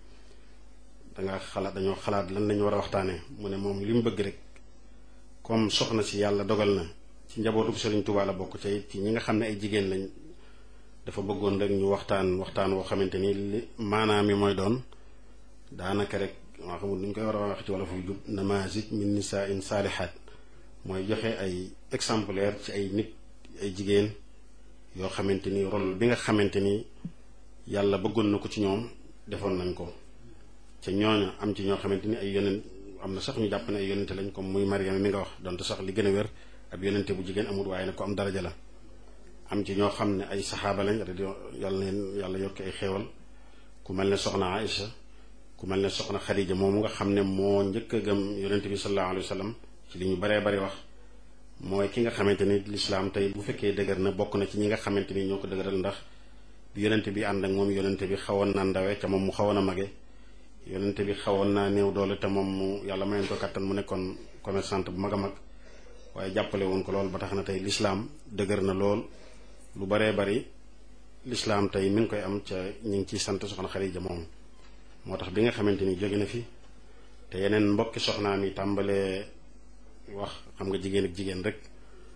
danga xalaat dañoo xalaat lan lañu war a waxtaanee mu ne moom li mu bëgg rek comme soxna si yàlla dogal na ci njabootu Sëriñ Tuubaa la bokk ca ci ñi nga xam ne ay jigéen lañ dafa bëggoon rek ñu waxtaan waxtaan woo xamante ni li maanaam mi mooy doon daanaka rek maa xamul nu ñu koy war a wax ci wala fu jub namaazij min nisaa in saalihaat mooy joxe ay exemplaire ci ay nit ay jigéen yoo xamante ni rôle bi nga xamante ni yàlla bëggoon na ko ci ñoom defoon nañ ko ca ñooñu am ci ñoo xamante ni ay yonent am na sax ñu jàpp ne ay yonente lañ comme muy Mariama mi nga wax donte sax li gën a wér ab yonente bu jigéen amul waaye nag ko am daraja la am ci ñoo xam ne ay saxaaba lañ yàlla leen yàlla yokk ay xéewal ku mel ne soxna Aïcha ku mel ne soxna Xadija moomu nga xam ne moo njëkk a gëm yonente bi sallallahu alayhi wa sallam ci li ñu baree bari wax mooy ki nga xamante ni lislaam tey bu fekkee dëgër na bokk na ci ñi nga xamante ni ñoo ko dëgëral ndax bi yonente bi ànd ak moom yonente bi xawoon naa ndawe ca moom mu xawoon a mage yonente bi xawoon naa néew doole te moom mu yàlla mayoon ko kattan mu nekkoon commerçante bu mag a mag waaye jàppale woon ko lool ba tax na tey lislaam dëgër na lool lu baree bari lislaam tey mi ngi koy am ca ñu ngi ciy sant soxna Xadija moom moo tax bi nga xamante ni jóge na fi te yeneen mbokki soxnaam yi tàmbalee wax xam nga jigéen ak jigéen rek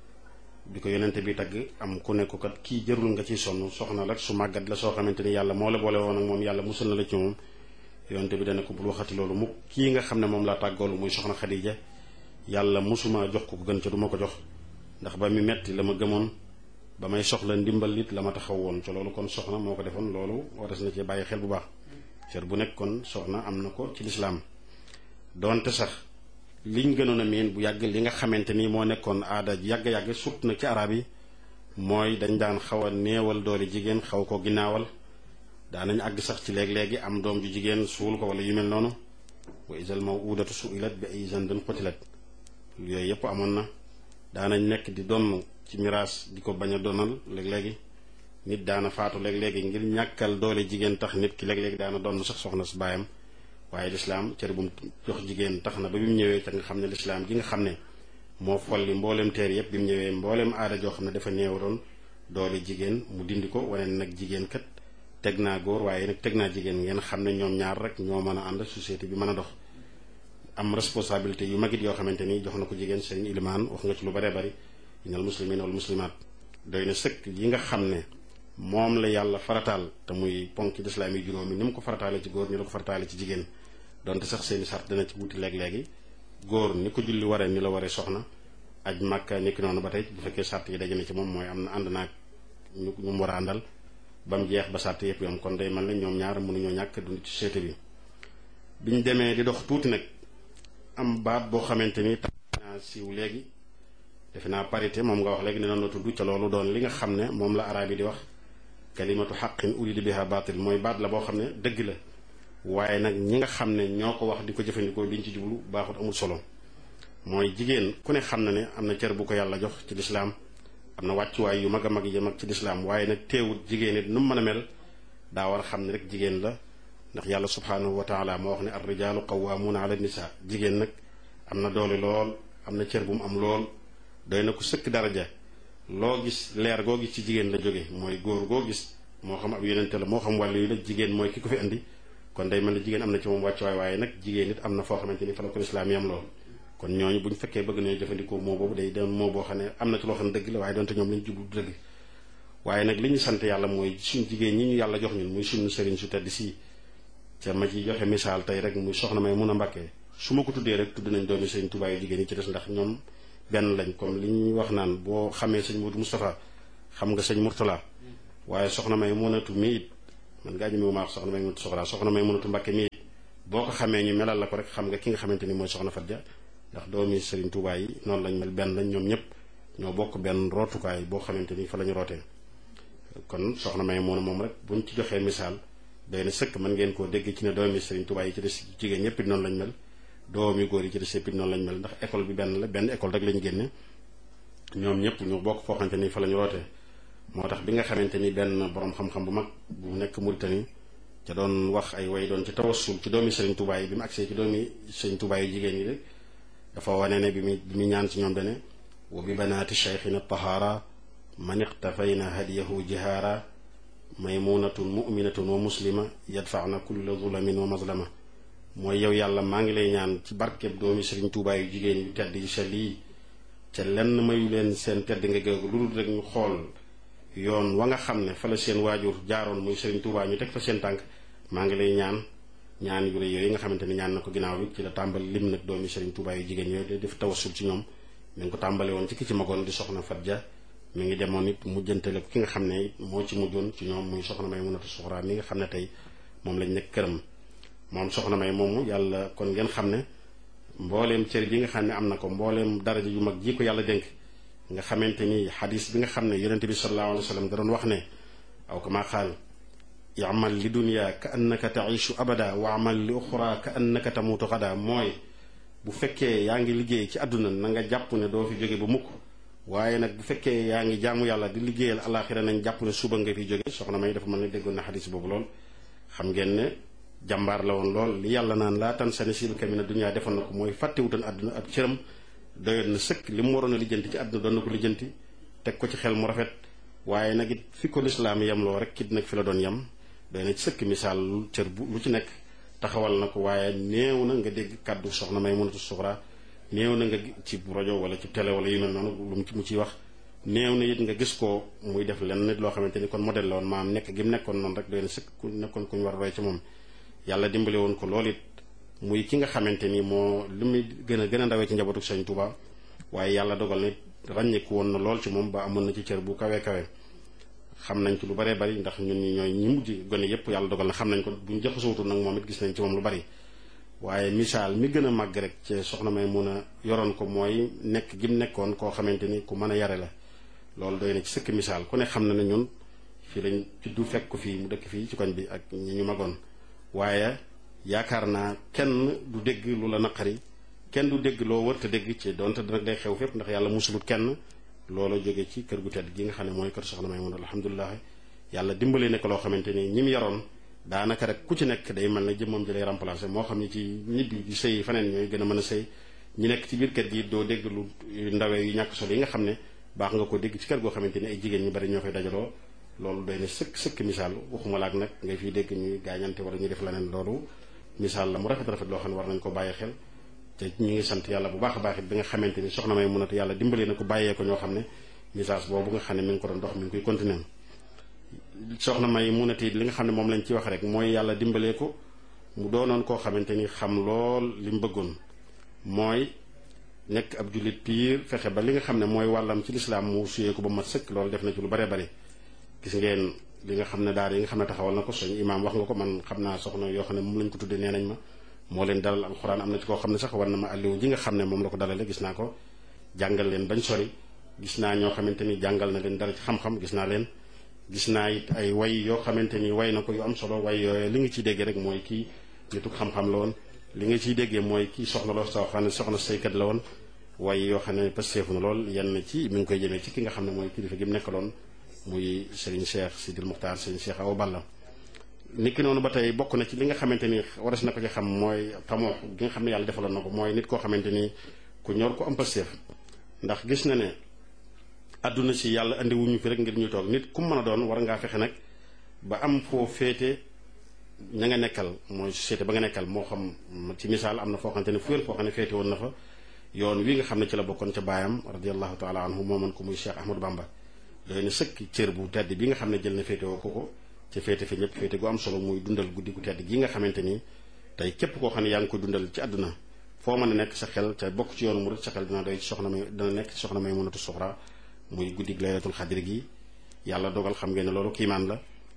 bi ko yonente bi tagg am ku nekk kat kii jërul nga ciy sonn soxna la su màggat la soo xamante ni yàlla moo la boole woon ak moom yàlla musul na la ci moom yonente bi dana ko bul waxati loolu mu kii nga xam ne moom laa tàggoolu muy soxna Xadija yàlla musuma jox ko gën ca du ma ko jox ndax ba mi metti la ma gëmoon ba may soxla ndimbal it la ma taxaw woon ca loolu kon soxna moo ko defoon loolu waras na ci bàyyi xel bu baax cër bu nekk kon soxna am na ko ci lislaam doonte sax liñ gënoon a miin bu yàgg li nga xamante ni moo nekkoon aada yàgg-yàgg surtout nag ci arab yi mooy dañ daan xaw a néewal doole jigéen xaw ko ginnaawal daanañ àgg sax ci léeg-léegi am doom ju jigéen suul ko wala yu mel noonu wa isal mawudatu suilat bi ay zandan qutilat yooyu yëpp amoon na daanañ nekk di donn ci miraas di ko bañ a donal léeg-léegi nit daana faatu léeg-léegi ngir ñàkkal doole jigéen tax nit ki léeg-léegi daana donn sax soxna su baayam waaye lislaam cër bu mu jox jigéen tax na ba bi mu ñëwee ca nga xam ne lislaam gi nga xam ne moo folli mbooleem teer yëpp bi mu ñëwee mbooleem aada joo xam ne dafa néewaroon doole jigéen mu dindi ko wane nag jigéen kat teg naa góor waaye nag teg naa jigéen ngeen xam ne ñoom ñaar rek ñoo mën a ànd société bi mën a dox am responsabilité yu magit yoo xamante ni jox na ko jigéen sëñ Ilimaan wax nga ci lu baree bari inal muslimin wal muslimaat doy na sëkk yi nga xam ne moom la yàlla farataal te muy ponk ci lislaam yi juróomi ni mu ko farataale ci góor ni la ko farataale ci jigéen donte sax seeni sart dana ci wuti léeg-léegi góor ni ko julli waree ni la waree soxna aj màkka ni ki noonu ba tey bu fekkee sart yi daje na ci moom mooy am na ànd naag ñu ñu mu war a àndal ba mu jeex ba sart yëpp yom kon day mel ne ñoom ñaar mënuñoo ñàkk dund ci société bi biñ demee di dox tuuti nag am baat boo xamante ni tax naa siiw léegi defe naa parité moom nga wax léegi ne noonu la tudd ca loolu doon li nga xam ne moom la araab yi di wax kalimatu xaqin urida biha baatil mooy baat la boo xam ne dëgg la waaye nag ñi nga xam ne ñoo ko wax di ko jëfandikoo liñ ci jublu baaxut amul solo mooy jigéen ku ne xam na ne am na cër bu ko yàlla jox ci lislaam am na wàccuwaay yu mag a mag yi mag ci lislaam waaye nag teewut jigéen it nu mu mën a mel daa war a xam ne rek jigéen la ndax yàlla subhaanahu wa taala moo wax ne ar rijaalu qawwaamuuna ala nisaa jigéen nag am na doole lool am na cër bu mu am lool doy na ko sëkk daraja loo gis leer goo gis ci jigéen la jóge mooy góor goo gis moo xam ab yonente la moo xam wàllu yi la jigéen mooy ki ko fi indi kon day mel ne jigéen am na ci moom wàccuwaay waaye nag jigéen it am na foo xamante ni fa la ko lislaam yam lool kon ñooñu bu ñu fekkee bëgg nañu jëfandikoo moo boobu day doon moo boo xam ne am na ci loo xam ne dëgg la waaye doonte ñoom lañu jublu dëgg waaye nag li ñu sant yàlla mooy suñ jigéen ñi ñu yàlla jox ñun muy suñu sëriñ su tedd si ca ma ci joxe misaal tey rek muy soxna may mun a mbàkkee su ma ko tuddee rek tudd nañ doomi sëriñ Tuubaa yu jigéen yi ci des ndax ñoom benn lañ comme li ñuy wax naan boo xamee sëñ Modou Moustapha xam nga sëñ Mourtala waaye soxna may munatu mi it man ngaa ñëmewu maa wax soxna may mënatu soxra soxna may mënatu Mbàkke mii boo ko xamee ñu melal la ko rek xam nga ki nga xamante ni mooy soxna Fat Dia ndax doomi Serigne Touba yi noonu lañ mel benn lañ ñoom ñëpp ñoo bokk benn rootukaay boo xamante ni fa la ñu rootee kon soxna may moom moom rek buñ ci joxee misaal doy na sëkk mën ngeen koo dégg ci ne doomi Serigne Touba yi ci des jigéen ñëpp it noonu lañ mel doomi góor yi ci des yëpp it noonu lañ mel ndax école bi benn la benn école rek lañ génne ñoom ñëpp ñu bokk foo xamante ni fa la ñu rootee moo tax bi nga xamante ni benn borom xam-xam bu mag bu nekk Mauritanie ca doon wax ay way doon ci tawassul ci doomi Serigne Touba yi bi mu agsee ci doomi Serigne Touba yi jigéen ñi rek dafa wane ne bi mu bi mu ñaan ci ñoom dane wa bi banaati cheikhina tahara man iqtafayna hadiyahu jihaara maymunatun muminatun wa muslima yadfaana kulla zulamin wa mazlama mooy yow yàlla maa ngi lay ñaan ci barkeb doomi Serigne Touba yu jigéen yu tedd yu sell yi ca lenn mayu leen seen tedd nga géegu lu dul rek ñu xool yoon wa nga xam ne fa la seen waajur jaaroon muy Serigne Touba ñu teg fa seen tànk maa ngi lay ñaan ñaan yu rëy yooyu nga xamante ni ñaan na ko ginnaaw bi ci la tàmbali lim nag doomi Serigne Touba yu jigéen yooyu def tawassul ci ñoom mi ngi ko tàmbale woon ci ki ci magoon di soxna Fat Dia mi ngi demoon it mujjantale ki nga xam ne moo ci mujjoon ci ñoom muy soxna may mënatu soxra mi nga xam ne tey moom lañ nekk këram moom soxna may moomu yàlla kon ngeen xam ne mbooleem cër bi nga xam ne am na ko mbooleem daraja yu mag ji ko yàlla dénk nga xamante ni xadis bi nga xam ne yonente bi sallallahu alayhi wa sallam da doon wax ne aw kama qaal yamal li dunya ka annaka taishu abada wa amal li uxra ka annaka tamutu xada mooy bu fekkee yaa ngi liggéey ci àdduna na nga jàpp ne doo fi jóge ba mukk waaye nag bu fekkee yaa ngi jaamu yàlla di liggéeyal alaxira nañ jàpp ne suba nga fi jóge soxna may dafa mën ne déggoon na xadis boobu lool xam ngeen ne jàmbaar la woon lool li yàlla naan laa tan sani sil kamina dunya defoon na ko mooy fàttewutan àdduna ab cëram doyoon na sëkk li mu waroon a lijjanti ci àdduna doon na ko lijjanti teg ko ci xel mu rafet waaye nag it fi ko lislaam yem loo rek kit nag fi la doon yem doy na ci sëkk misaal cër bu lu ci nekk taxawal na ko waaye néew na nga dégg kàddu soxna may mënatu suxra néew na nga ci rajo wala ci télé wala yu mel noonu lu mu ci mu ciy wax néew na it nga gis ko muy def lenn nit loo xamante ni kon modèle la woon maam nekk gi mu nekkoon noonu rek doy na sëkk ku nekkoon ku ñu war a roy ci moom yàlla dimbale woon ko loolu it muy ki nga xamante ni moo li muy gën a gën a ndawee ci njabootu Sëñ Tuuba waaye yàlla dogal nit ràññeeku woon na lool ci moom ba amoon na ci cër bu kawe kawe xam nañ ci lu baree bari ndax ñun ñi ñooy ñi mujj gone yépp yàlla dogal na xam nañ ko buñ jaxasootul nag moom it gis nañ ci moom lu bari waaye misaal mi gën a màgg rek ci soxna may mun a yoroon ko mooy nekk gi mu nekkoon koo xamante ni ku mën a yare la loolu doy na ci sëkk misaal ku ne xam na ne ñun fii lañ juddu fekk ko fii mu dëkk fii ci koñ bi ak ñi ñu magoon waaye yaakaar naa kenn du dégg lu la naqari kenn du dégg loo wër te dégg ci donte nag day xew fépp ndax yàlla musulut kenn loolu jóge ci kër gu tedd gi nga xam ne mooy kër soxna may mun alhamdulilah yàlla dimbale ne ko loo xamante ni ñi mu yaroon daanaka rek ku ci nekk day mel ne jëmmam ji lay remplacé moo xam ne ci ñibbi di sëy faneen ñooy gën a mën a sëy ñi nekk ci biir kër gi doo dégg lu ndawee yu ñàkk solo yi nga xam ne baax nga ko dégg ci kër goo xamante ni ay jigéen ñu bari ñoo fay dajaloo loolu doy na sëkk sëkk misaal waxuma laak nag ngay fiy dégg ñuy gaañante wala ñuy def leneen loolu misaal la mu rafet rafet loo xam ne war nañ ko bàyyi xel te ñu ngi sant yàlla bu baax a baax it bi nga xamante ni soxna may munatu yàlla dimbale na ko bàyyee ko ñoo xam ne message boobu nga xam ne mi ngi ko doon dox mi ngi koy continuer soxna may munatu it li nga xam ne moom lañ ci wax rek mooy yàlla dimbalee ko mu doonoon koo xamante ni xam lool li mu bëggoon mooy nekk ab jullit piir fexe ba li nga xam ne mooy wàllam ci lislaam mu suyee ko ba mat sëkk loolu def na ci lu bare bare gis ngeen li nga xam ne daara yi nga xam ne taxawal na ko suñu imaam wax nga ko man xam naa soxna yoo xam ne moom lañ ko tuddee nee nañ ma moo leen dalal alxuraan am na ci koo xam ne sax war na ma àlliwu ji nga xam ne moom la ko dalale gis naa ko jàngal leen bañ sori gis naa ñoo xamante ni jàngal na leen dara ci xam-xam gis naa leen gis naa it ay way yoo xamante ni way na ko yu am solo way yooyu li nga ciy déggee rek mooy kii nituk xam-xam la woon li nga ciy déggee mooy kii soxna loo soo xam ne soxna saykat la woon way yoo xam ne pasteefu na lool yenn ci mi ngi koy jëmee ci ki nga xam ne mooy kilifa gi mu nekkaloon muy Serigne Cheikh Sidil Muxtaar Serigne Cheikh Awa Balla niki noonu ba tey bokk na ci li nga xamante ni waras na ko ci xam mooy tamoo gi nga xam ne yàlla defaloon na ko mooy nit koo xamante ni ku ñor ko am pasteef ndax gis na ne àdduna si yàlla andi wuñu fi rek ngir ñu toog nit ku mën a doon war ngaa fexe nag ba am foo féete ña nga nekkal mooy société ba nga nekkal moo xam ci misaal am na foo xamante ne fu wér foo xam ne féete woon na fa yoon wi nga xam ne ci la bokkoon ca baayam radiallahu taala anhu mooman ko muy Cheikh Ahmadou Bamba doy na sëkk cër bu tedd bi nga xam ne jël na féete woo ko ko ca féete fi ñëpp féete gu am solo muy dundal guddi gu tedd gi nga xamante ni tey képp koo xam ne yaa ngi koy dundal ci àdduna foo mën a nekk sa xel te bokk ci yoonu murid sa xel dina doy ci soxna may dina nekk ci soxna may mënatu soxra muy guddi laylatul xadri gi yàlla dogal xam ngeen ne loolu kiimaan la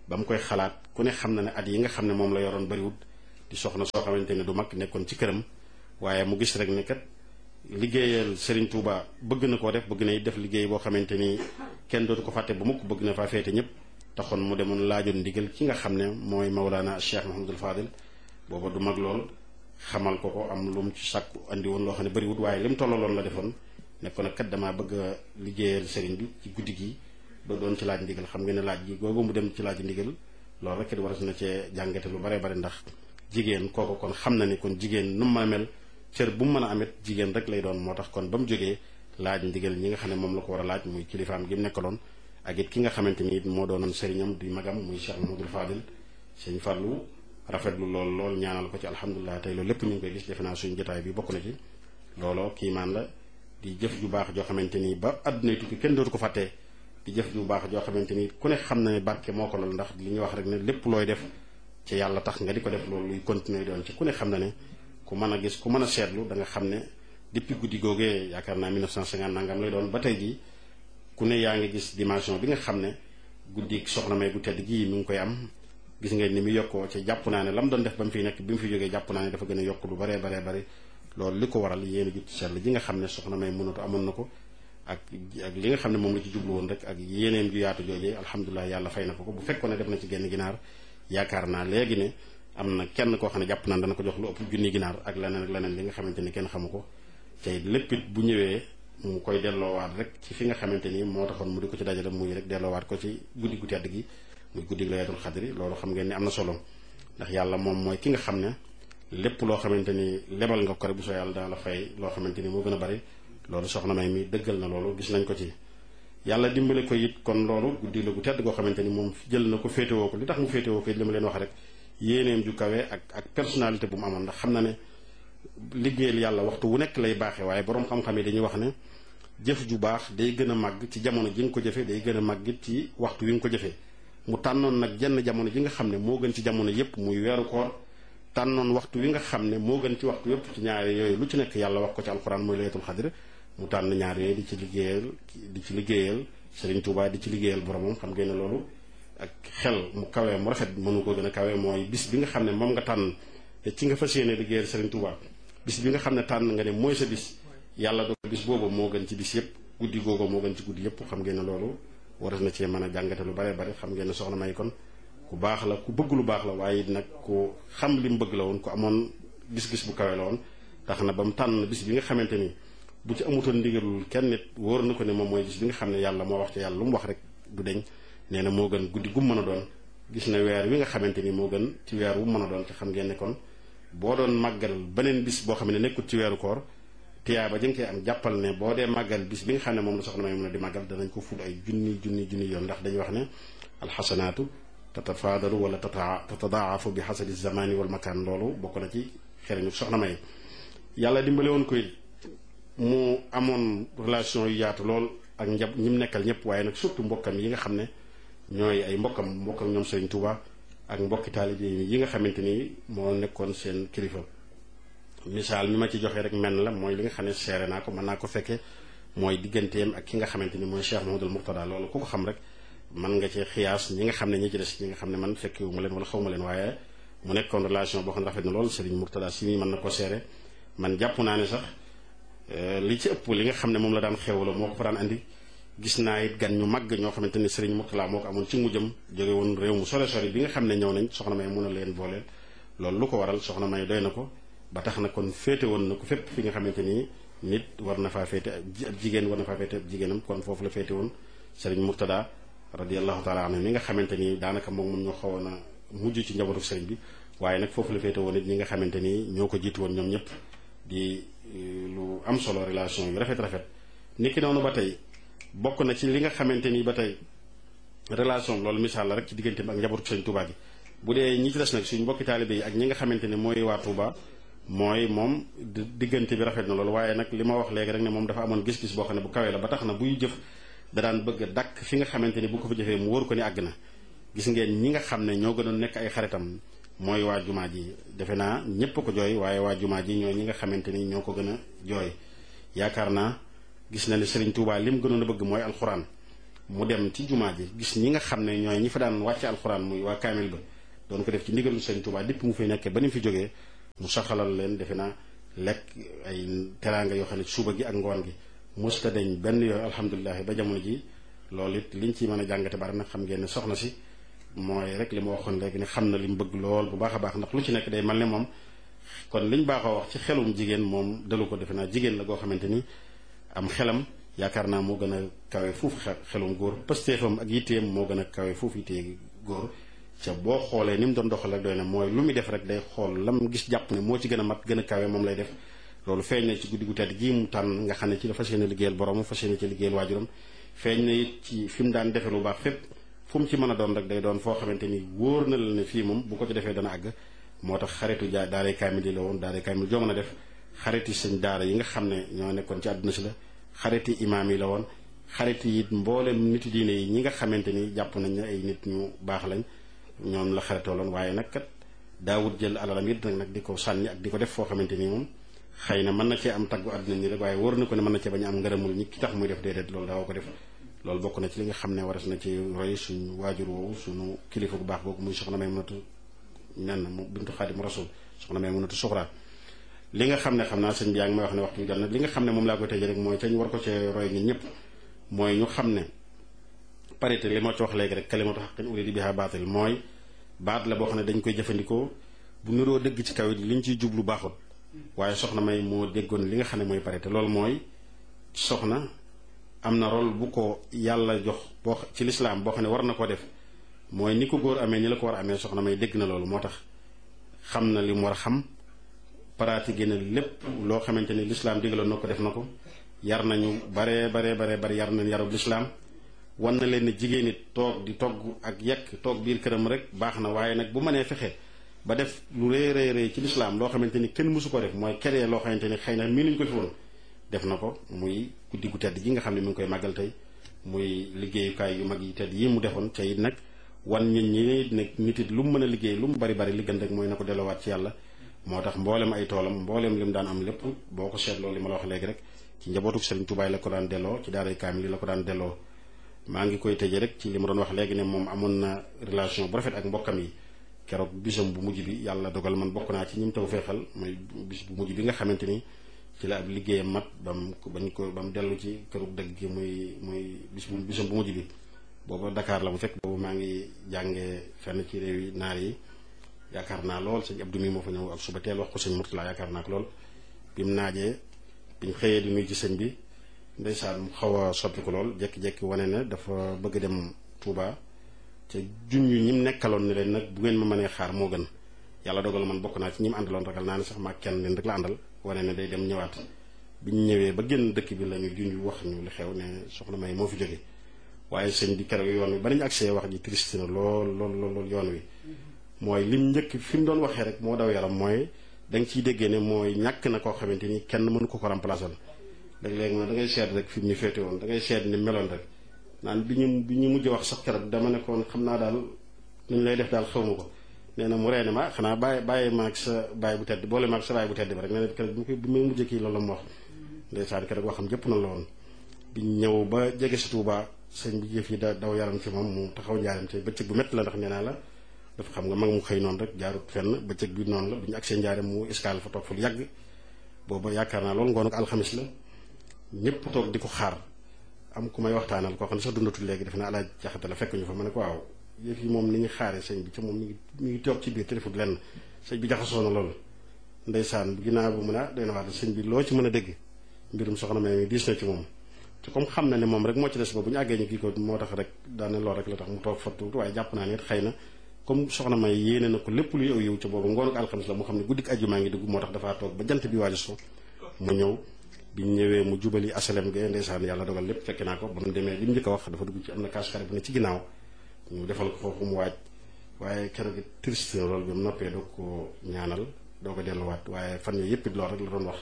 ba mu koy xalaat ku ne xam na ne at yi nga xam ne moom la yoroon bariwut di soxna soo xamante ne du mag nekkoon ci këram waaye mu gis rek ne kat liggéeyal Serigne Touba bëgg na koo def bëgg na def liggéey boo xamante ni kenn dootu ko fàtte ba mukk bëgg na faa féete ñëpp taxoon mu demoon laajoon ndigal ki nga xam ne mooy Mawlana Cheikh Mouhamadul Fadil booba du mag lool xamal ko ko am lu mu ci sàkku andi woon loo xam ne bariwut waaye li mu tollaloon la defoon nekkoon nag kat damaa bëgg a liggéeyal Serigne bi ci guddi gi doo doon ci laaj ndigal xam nga ne laaj gi googu mu dem ci laaj ndigal loolu rek it war na cee jàngate lu bare bare ndax jigéen kooku kon xam na ni kon jigéen nu mu mën a mel cër bu mu mën a amit jigéen rek lay doon moo tax kon ba mu jógee laaj ndigal ñi nga xam ne moom la ko war a laaj muy kilifaam gi mu nekkaloon ak it ki nga xamante ni it moo doonoon sëriñam di magam muy Cheikh Mouhamadoul Fadil sëñ Fallou rafetlu lool lool ñaanal ko ci alhamdulilah tey loolu lépp ñu ngi koy gis defe naa suñu jotaay bi bokk na ci looloo kiimaan la di jëf ju baax joo xamante ni ba àdduna tukki kenn dootu ko fàttee di jëf ju baax joo xamante ni ku ne xam na ne barke moo ko lool ndax li ñuy wax rek ne lépp looy def ci yàlla tax nga di ko def loolu luy continuer doon ci ku ne xam na ne ku mën a gis ku mën a seetlu da nga xam ne depuis guddi googee yaakaar naa mille neuf cent cinquante nangam lay doon ba tey jii ku ne yaa ngi gis dimension bi nga xam ne guddi soxna May gu tedd gii mi ngi koy am gis ngeen ni mu yokkoo ci jàpp naa ne la mu doon def ba mu fiy nekk bi mu fi jógee jàpp naa ne dafa gën a yokk lu baree baree bari loolu li ko waral yéen a jut seetlu ji nga xam ne soxna May mënatu amoon na ko ak ak li nga xam ne moom la ci jublu woon rek ak yéeneem ju yaatu joojee alhamdulilah yàlla fay na ko ko bu fekkoon ne def na ci genn ginaar yaakaar naa léegi ne am na kenn koo xam ne jàpp naan dana ko jox lu ëpp junni ginaar ak leneen ak leneen li nga xamante ni kenn xamu ko tey lépp it bu ñëwee mu koy delloowaat rek ci fi nga xamante ni moo taxoon mu di ko ci dajale muy rek delloowaat ko ci guddi gu tedd gi muy guddi laylatul xadri loolu xam ngeen ni am na solo ndax yàlla moom mooy ki nga xam ne lépp loo xamante ni lebal nga ko rek bu soo yàlla dana la fay loo xamante ni moo gën a bari loolu soxna May mi dëggal na loolu gis nañ ko ci yàlla dimbale ko it kon loolu guddi la gu tedd goo xamante ni moom jël na ko féetewoo ko li tax mu féetewoo ko it li ma leen wax rek yéeneem ju kawe ak ak personnalité bu mu amoon ndax xam na ne liggéeyal yàlla waxtu wu nekk lay baaxee waaye boroom xam-xam yi dañuy wax ne jëf ju baax day gën a màgg ci jamono ji nga ko jëfee day gën a màgg it ci waxtu wi nga ko jëfee mu tànnoon nag jenn jamono ji nga xam ne moo gën ci jamono yépp muy weeru koor tànnoon waxtu wi nga xam ne moo gën ci waxtu yépp ci ñaari yooyu lu ci nekk yàlla wax ko ci alxuraan mooy laylatul xadr mu tànn ñaar yooyu di ci liggéeyal di ci liggéeyal Serigne Touba di ci liggéeyal boromam xam ngeen ne loolu ak xel mu kawee mu rafet mënu ko gën a kawee mooy bis bi nga xam ne moom nga tànn te ci nga fas yéene liggéeyal Serigne Touba bis bi nga xam ne tànn nga ne mooy sa bis yàlla do bis boobu moo gën ci bis yépp guddi googu moo gën ci guddi yépp xam ngeen ne loolu war na cee mën a jàngate lu bare bare xam ngeen ne soxna May kon ku baax la ku bëgg lu baax la waaye nag ku xam li mu bëgg la woon ku amoon gis-gis bu kawe la woon tax na ba mu tànn bis bi nga xamante ni bu ci amutoon ndigalul kenn nit wóor na ko ne moom mooy bis bi nga xam ne yàlla moo wax ci yàlla lu mu wax rek du deñ nee na moo gën guddi gu mën a doon gis na weer wi nga xamante ni moo gën ci weer wu mën a doon te xam ngeen ne kon boo doon màggal beneen bis boo xam ne nekkut ci weeru koor tiyaa ba jëng koy am jàppal ne boo dee màggal bis bi nga xam ne moom la soxna May mën a di màggal danañ ko ful ay junni junni junni yoon ndax dañuy wax ne alxasanaatu tatafaadalu wala tata tatadaafu bi xasadi zamani wal makaan loolu bokk na ci xereñu soxna May yàlla dimbale woon ko it mu amoon relation yu yaatu lool ak njab ñi mu nekkal ñëpp waaye nag surtout mbokkam yi nga xam ne ñooy ay mbokkam mbokkam ñoom Serigne Touba ak mbokki taalibe yi nga xamante ni moo nekkoon seen kilifa misaal mi ma ci joxee rek menn la mooy li nga xam ne seere naa ko mën naa ko fekke mooy digganteem ak ki nga xamante ni mooy Cheikh Mouhamadoul Mourtada loolu ku ko xam rek mën nga ci xiyaas ñi nga xam ne ñi ci des ñi nga xam ne man fekkewu ma leen wala xaw ma leen waaye mu nekkoon relation boo xam ne rafet na lool Serigne Mourtada si mii mën na ko seere man jàpp naa ne sax li ci ëpp li nga xam ne moom la daan xewloo moo ko fa daan andi gis naa it gan ñu màgg ñoo xamante ni Serigne Mourtada moo ko amoon ci mujjam jóge woon réew mu sore sori bi nga xam ne ñëw nañ soxna May mun a leen booleel loolu lu ko waral soxna May doy na ko ba tax na kon féete woon na ko fépp fi nga xamante ni nit war na faa féete ab jigéen war na faa féete ab jigéenam kon foofu la féete woon Serigne Mourtada radiyallahu taala anhu mi nga xamante ni daanaka moom mun ñu xawoon a mujj ci njabootu Serigne bi waaye nag foofu la féete woon it ñi nga xamante ni ñoo ko jiitu woon ñoom ñëpp di lu am solo relation yu rafet rafet niki noonu ba tey bokk na ci li nga xamante ni ba tey relation loolu misaal la rek ci digganteem ak njabootu Serigne Touba gi bu dee ñi ci des nag suñu mbokki taalibe yi ak ñi nga xamante ni mooy waa Touba mooy moom diggante bi rafet na loolu waaye nag li ma wax léegi rek ne moom dafa amoon gis-gis boo xam ne bu kawee la ba tax na buy jëf da daan bëgg a dakk fi nga xamante ni bu ko fa jëfee mu wóor ko ni àgg na gis ngeen ñi nga xam ne ñoo gënoon nekk ay xaritam mooy waa jumaa ji defe naa ñépp ko jooy waaye waa jumaa ji ñooy ñi nga xamante ni ñoo ko gën a jooy yaakaar naa gis na ne Serigne Touba li mu gënoon a bëgg mooy alxuraan mu dem ci jumaa ji gis ñi nga xam ne ñooy ñi fa daan wàcce alxuraan muy waa kaamil ba doon ko def ci ndigalu Sëñ Tuubaa dipp mu fi nekkee ba ni mu fi jógee mu saxalal leen defe naa lekk ay teraanga yoo xam ne suba gi ak ngoon gi musta dañ benn yooyu alhamdulilah ba jamono ji loolu it liñ ci mën a jàngate bari nag xam ngeen ne soxna si mooy rek li ma waxoon léegi ne xam na li mu bëgg lool bu baax a baax ndax lu ci nekk day mel ne moom kon liñ baaxoo wax ci xelum jigéen moom dalu ko defe naa jigéen la goo xamante ni am xelam yaakaar naa moo gën a kawe fuufu xelum góor pëstéefam ak yitteem moo gën a kawe fuufu yittee góor ca boo xoolee ni mu doon doxal rek doy na mooy lu muy def rek day xool lam gis jàpp ne moo ci gën a mat gën a kawe moom lay def loolu feeñ na ci guddi gu tedd gii mu tànn nga xam ne ci la fas yéene liggéeyal borom fas yéene ci liggéeyal waajuram feeñ na it ci fi mu daan defe lu baax fépp fu mu ci mën a doon rek day doon foo xamante ni wóor na la ne fii moom bu ko ci defee dana àgg moo tax xaritu jaa daaray kaamil yi la woon daaray kaamil joo mën a def xariti sëñ daara yi nga xam ne ñoo nekkoon ci àdduna si la xariti imaam yi la woon xariti it mboolem niti diine yi ñi nga xamante ni jàpp nañ ne ay nit ñu baax lañ ñoom la xaritoo loon waaye nag kat daawut jël alalam it nag nag di ko sànni ak di ko def foo xamante ni moom xëy na mën na cee am taggu àdduna ni rek waaye wóor na ko ne mën na cee bañ a am ngërëmul ñi ki tax muy def déedéet loolu daaw ko def loolu bokk na ci li nga xam ne waras na ci roy suñu waajur woowu suñu kilifa bu baax googu muy soxna Maymunatu nen mu bintu Xaadimu Rasuul soxna Maymunatu Suxra li nga xam ne xam naa sëñ bi yaa ngi may wax ne waxtu bi jot na li nga xam ne moom laa koy tëjee rek mooy te ñu war ko cee roy ñun ñëpp mooy ñu xam ne parité li ma ci wax léegi rek kalimatu haqqin urida biha baatil mooy baat la boo xam ne dañ koy jëfandikoo bu niroo dëgg ci kaw it li ñu ciy jublu baaxut waaye soxna May moo déggoon li nga xam ne mooy parité loolu mooy soxna am na rôle bu ko yàlla jox boo ci lislaam boo xam ne war na ko def mooy ni ko góor amee ni la ko war a amee soxna May dégg na loolu moo tax xam na li mu war a xam pratiqué na lépp loo xamante ni lislaam digaloon na ko def na ko yar nañu baree baree baree bari yar nañ yarub lislaam wan na leen ne jigéen it toog di togg ak yekk toog biir këram rek baax na waaye nag bu mënee fexe ba def lu rëy rëy rëy ci lislaam loo xamante ni kenn mësu ko def mooy keree loo xamante ni xëy na mii nuñ ko fi woon def na ko muy guddi gu tedd gi nga xam ne mi ngi koy màggal tey muy liggéeyukaay yu mag yi tedd yi mu defoon ca it nag wan nit ñi ne nit it lu mu mën a liggéey lu mu bari bari li gën rek mooy na ko delluwaat ci yàlla moo tax mboolem ay toolam mboolem li mu daan am lépp boo ko seetloo li ma la wax léegi rek ci njabootu Sëriñ Tuubaa la ko daan delloo ci daaray kaamil la ko daan delloo maa ngi koy tëjee rek ci li ma doon wax léegi ne moom amoon na relation bu rafet ak mbokkam yi keroog bisam bu mujj bi yàlla dogal man bokk naa ci ñi mu taw feexal mooy bis bu mujj bi nga xamante ni ci la ab liggéeyam mat ba mu bañ ko ba mu dellu ci këru dëgg gi muy muy bis bu bisam bu mujj bi booba Dakar la mu fekk boobu maa ngi jàngee fenn ci réew yi naar yi yaakaar naa lool sëñ Abdou mi moo fa ñëw ak suba teel wax ko sëñ Murtala yaakaar naa ko lool bi mu naajee bi ñu xëyee di nuyu ci sëñ bi ndeysaan mu xaw a soppi ko lool jékki-jékki wane ne dafa bëgg dem Touba te junj ñi mu nekkaloon ne leen nag bu ngeen ma mënee xaar moo gën yàlla dogal man bokk naa ci ñi mu àndaloon ragal naa ne sax maa kenn leen rek la àndal wane ne day dem ñëwaat bi ñu ñëwee ba génn dëkk bi la ñu junj wax ñu li xew ne soxna May moo fi jóge waaye sëñ bi keroog yoon wi ba nañu accès wax ji triste na lool lool lool yoon wi mooy lim njëkk fi mu doon waxee rek moo daw yaram mooy da nga ciy déggee ne mooy ñàkk na koo xamante ni kenn mënu ko ko remplacer léeg-léeg moom da ngay seet rek fi mu ñu féete woon da ngay seet ni meloon rek naan bi ñu bi ñu mujj wax sax keroog dama nekkoon xam naa daal nu ñu lay def daal xaw ma ko nee na mu reene ma xanaa bàyyi bàyyi maag sa bàyyi bu tedd boole maag sa bàyyi bu tedd bi rek nee na keroog bi bi may mujjee kii loolu la mu wax ndeysaan keroog waxam jëpp na la woon bi ñu ñëw ba jege si Touba sëñ bi jëf yi da daw yaram ci moom mu taxaw njaaram te bëccëg bu métti la ndax nee naa la dafa xam nga mag mu xëy noonu rek jaarut fenn bëccëg bi noonu la bu ñu agsee njaaram mu escale fa toog fa lu yàgg booba yaakaar naa loolu ngoon ak alxamis la ñëpp toog di ko xaar am ku may waxtaanal koo xam ne sax dundatul léegi def na alaaj jaxate la fekk ñu fa ma ne ko waaw yëf yi moom ni ñu xaaree sëñ bi ca moom mi ngi mi ngi toog ci biir te defut lenn sëñ bi jaxasoo na loolu ndeysaan ginnaaw bu mu ne ah doy na waat sëñ bi loo ci mën a dégg mbirum soxna May diis na ci moom te comme xam na ne moom rek moo ci des ba bu ñu àggee ñu kii ko moo tax rek daane lool rek la tax mu toog fa tuuti waaye jàpp naa ne it xëy na comme soxna May yéene na ko lépp luy aw yiw ca boobu ngoonu alxamis la mu xam ne guddik àjjuma ngi dugg moo tax dafaa toog ba jant bi waaju so mu ñëw bi ñu ñëwee mu jubali asalem ge ndeysaan yàlla dogal lépp fekk naa ko ba mu demee li mu njëkk a wax dafa dugg ci am na kaasukare bu ne ci ginnaaw ñu defal ko foofu mu waaj waaye keroog it triste na loolu bi mu noppee doo ko ñaanal doo ko delluwaat waaye fan yooyu yëpp it loolu rek la doon wax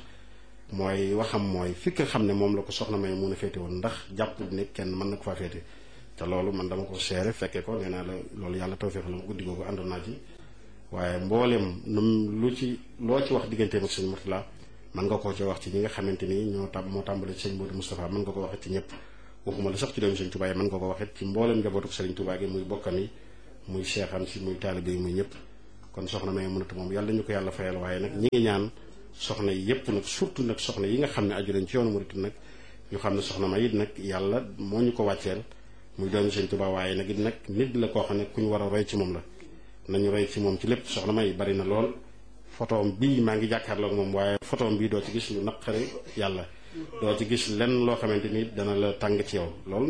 mooy waxam mooy fi nga xam ne moom la ko soxna May mun a féete woon ndax jàpp ne kenn mën na ko faa féete te loolu man dama ko seere fekkee ko nee naa la loolu yàlla tawfeex la mu guddi googu àndoon naa ci waaye mboolem nu lu ci loo ci wax digganteem ak sëñ Murtala mën nga koo ci wax ci ñi nga xamante ni ñoo tam moo tàmbale ci sëñ Modou Moustapha mën nga ko wax ci ñëpp waxuma la sax ci doomi Sëriñ Tuubaa yi mën nga ko waxit ci mboolem njabootu Sëriñ Tuubaa gi muy bokkam yi muy seexam si muy taalibe yi muy ñëpp kon soxna May mënatu moom yàlla ñu ko yàlla fayal waaye nag ñi ngi ñaan soxna yi yëpp nag surtout nag soxna yi nga xam ne aju leen ci yoonu murit nag ñu xam ne soxna May it nag yàlla moo ñu ko wàcceel muy doomi Sëriñ Tuubaa waaye nag it nag nit la koo xam ne ku ñu war a roy ci moom la nañu roy ci moom ci lépp soxna May bari na lool photoom bii maa ngi jàkkaarloog moom waaye photoom bii doo ci gis lu naqari yàlla doo ci gis lenn loo xamante ni dana la tàng ci yow loolu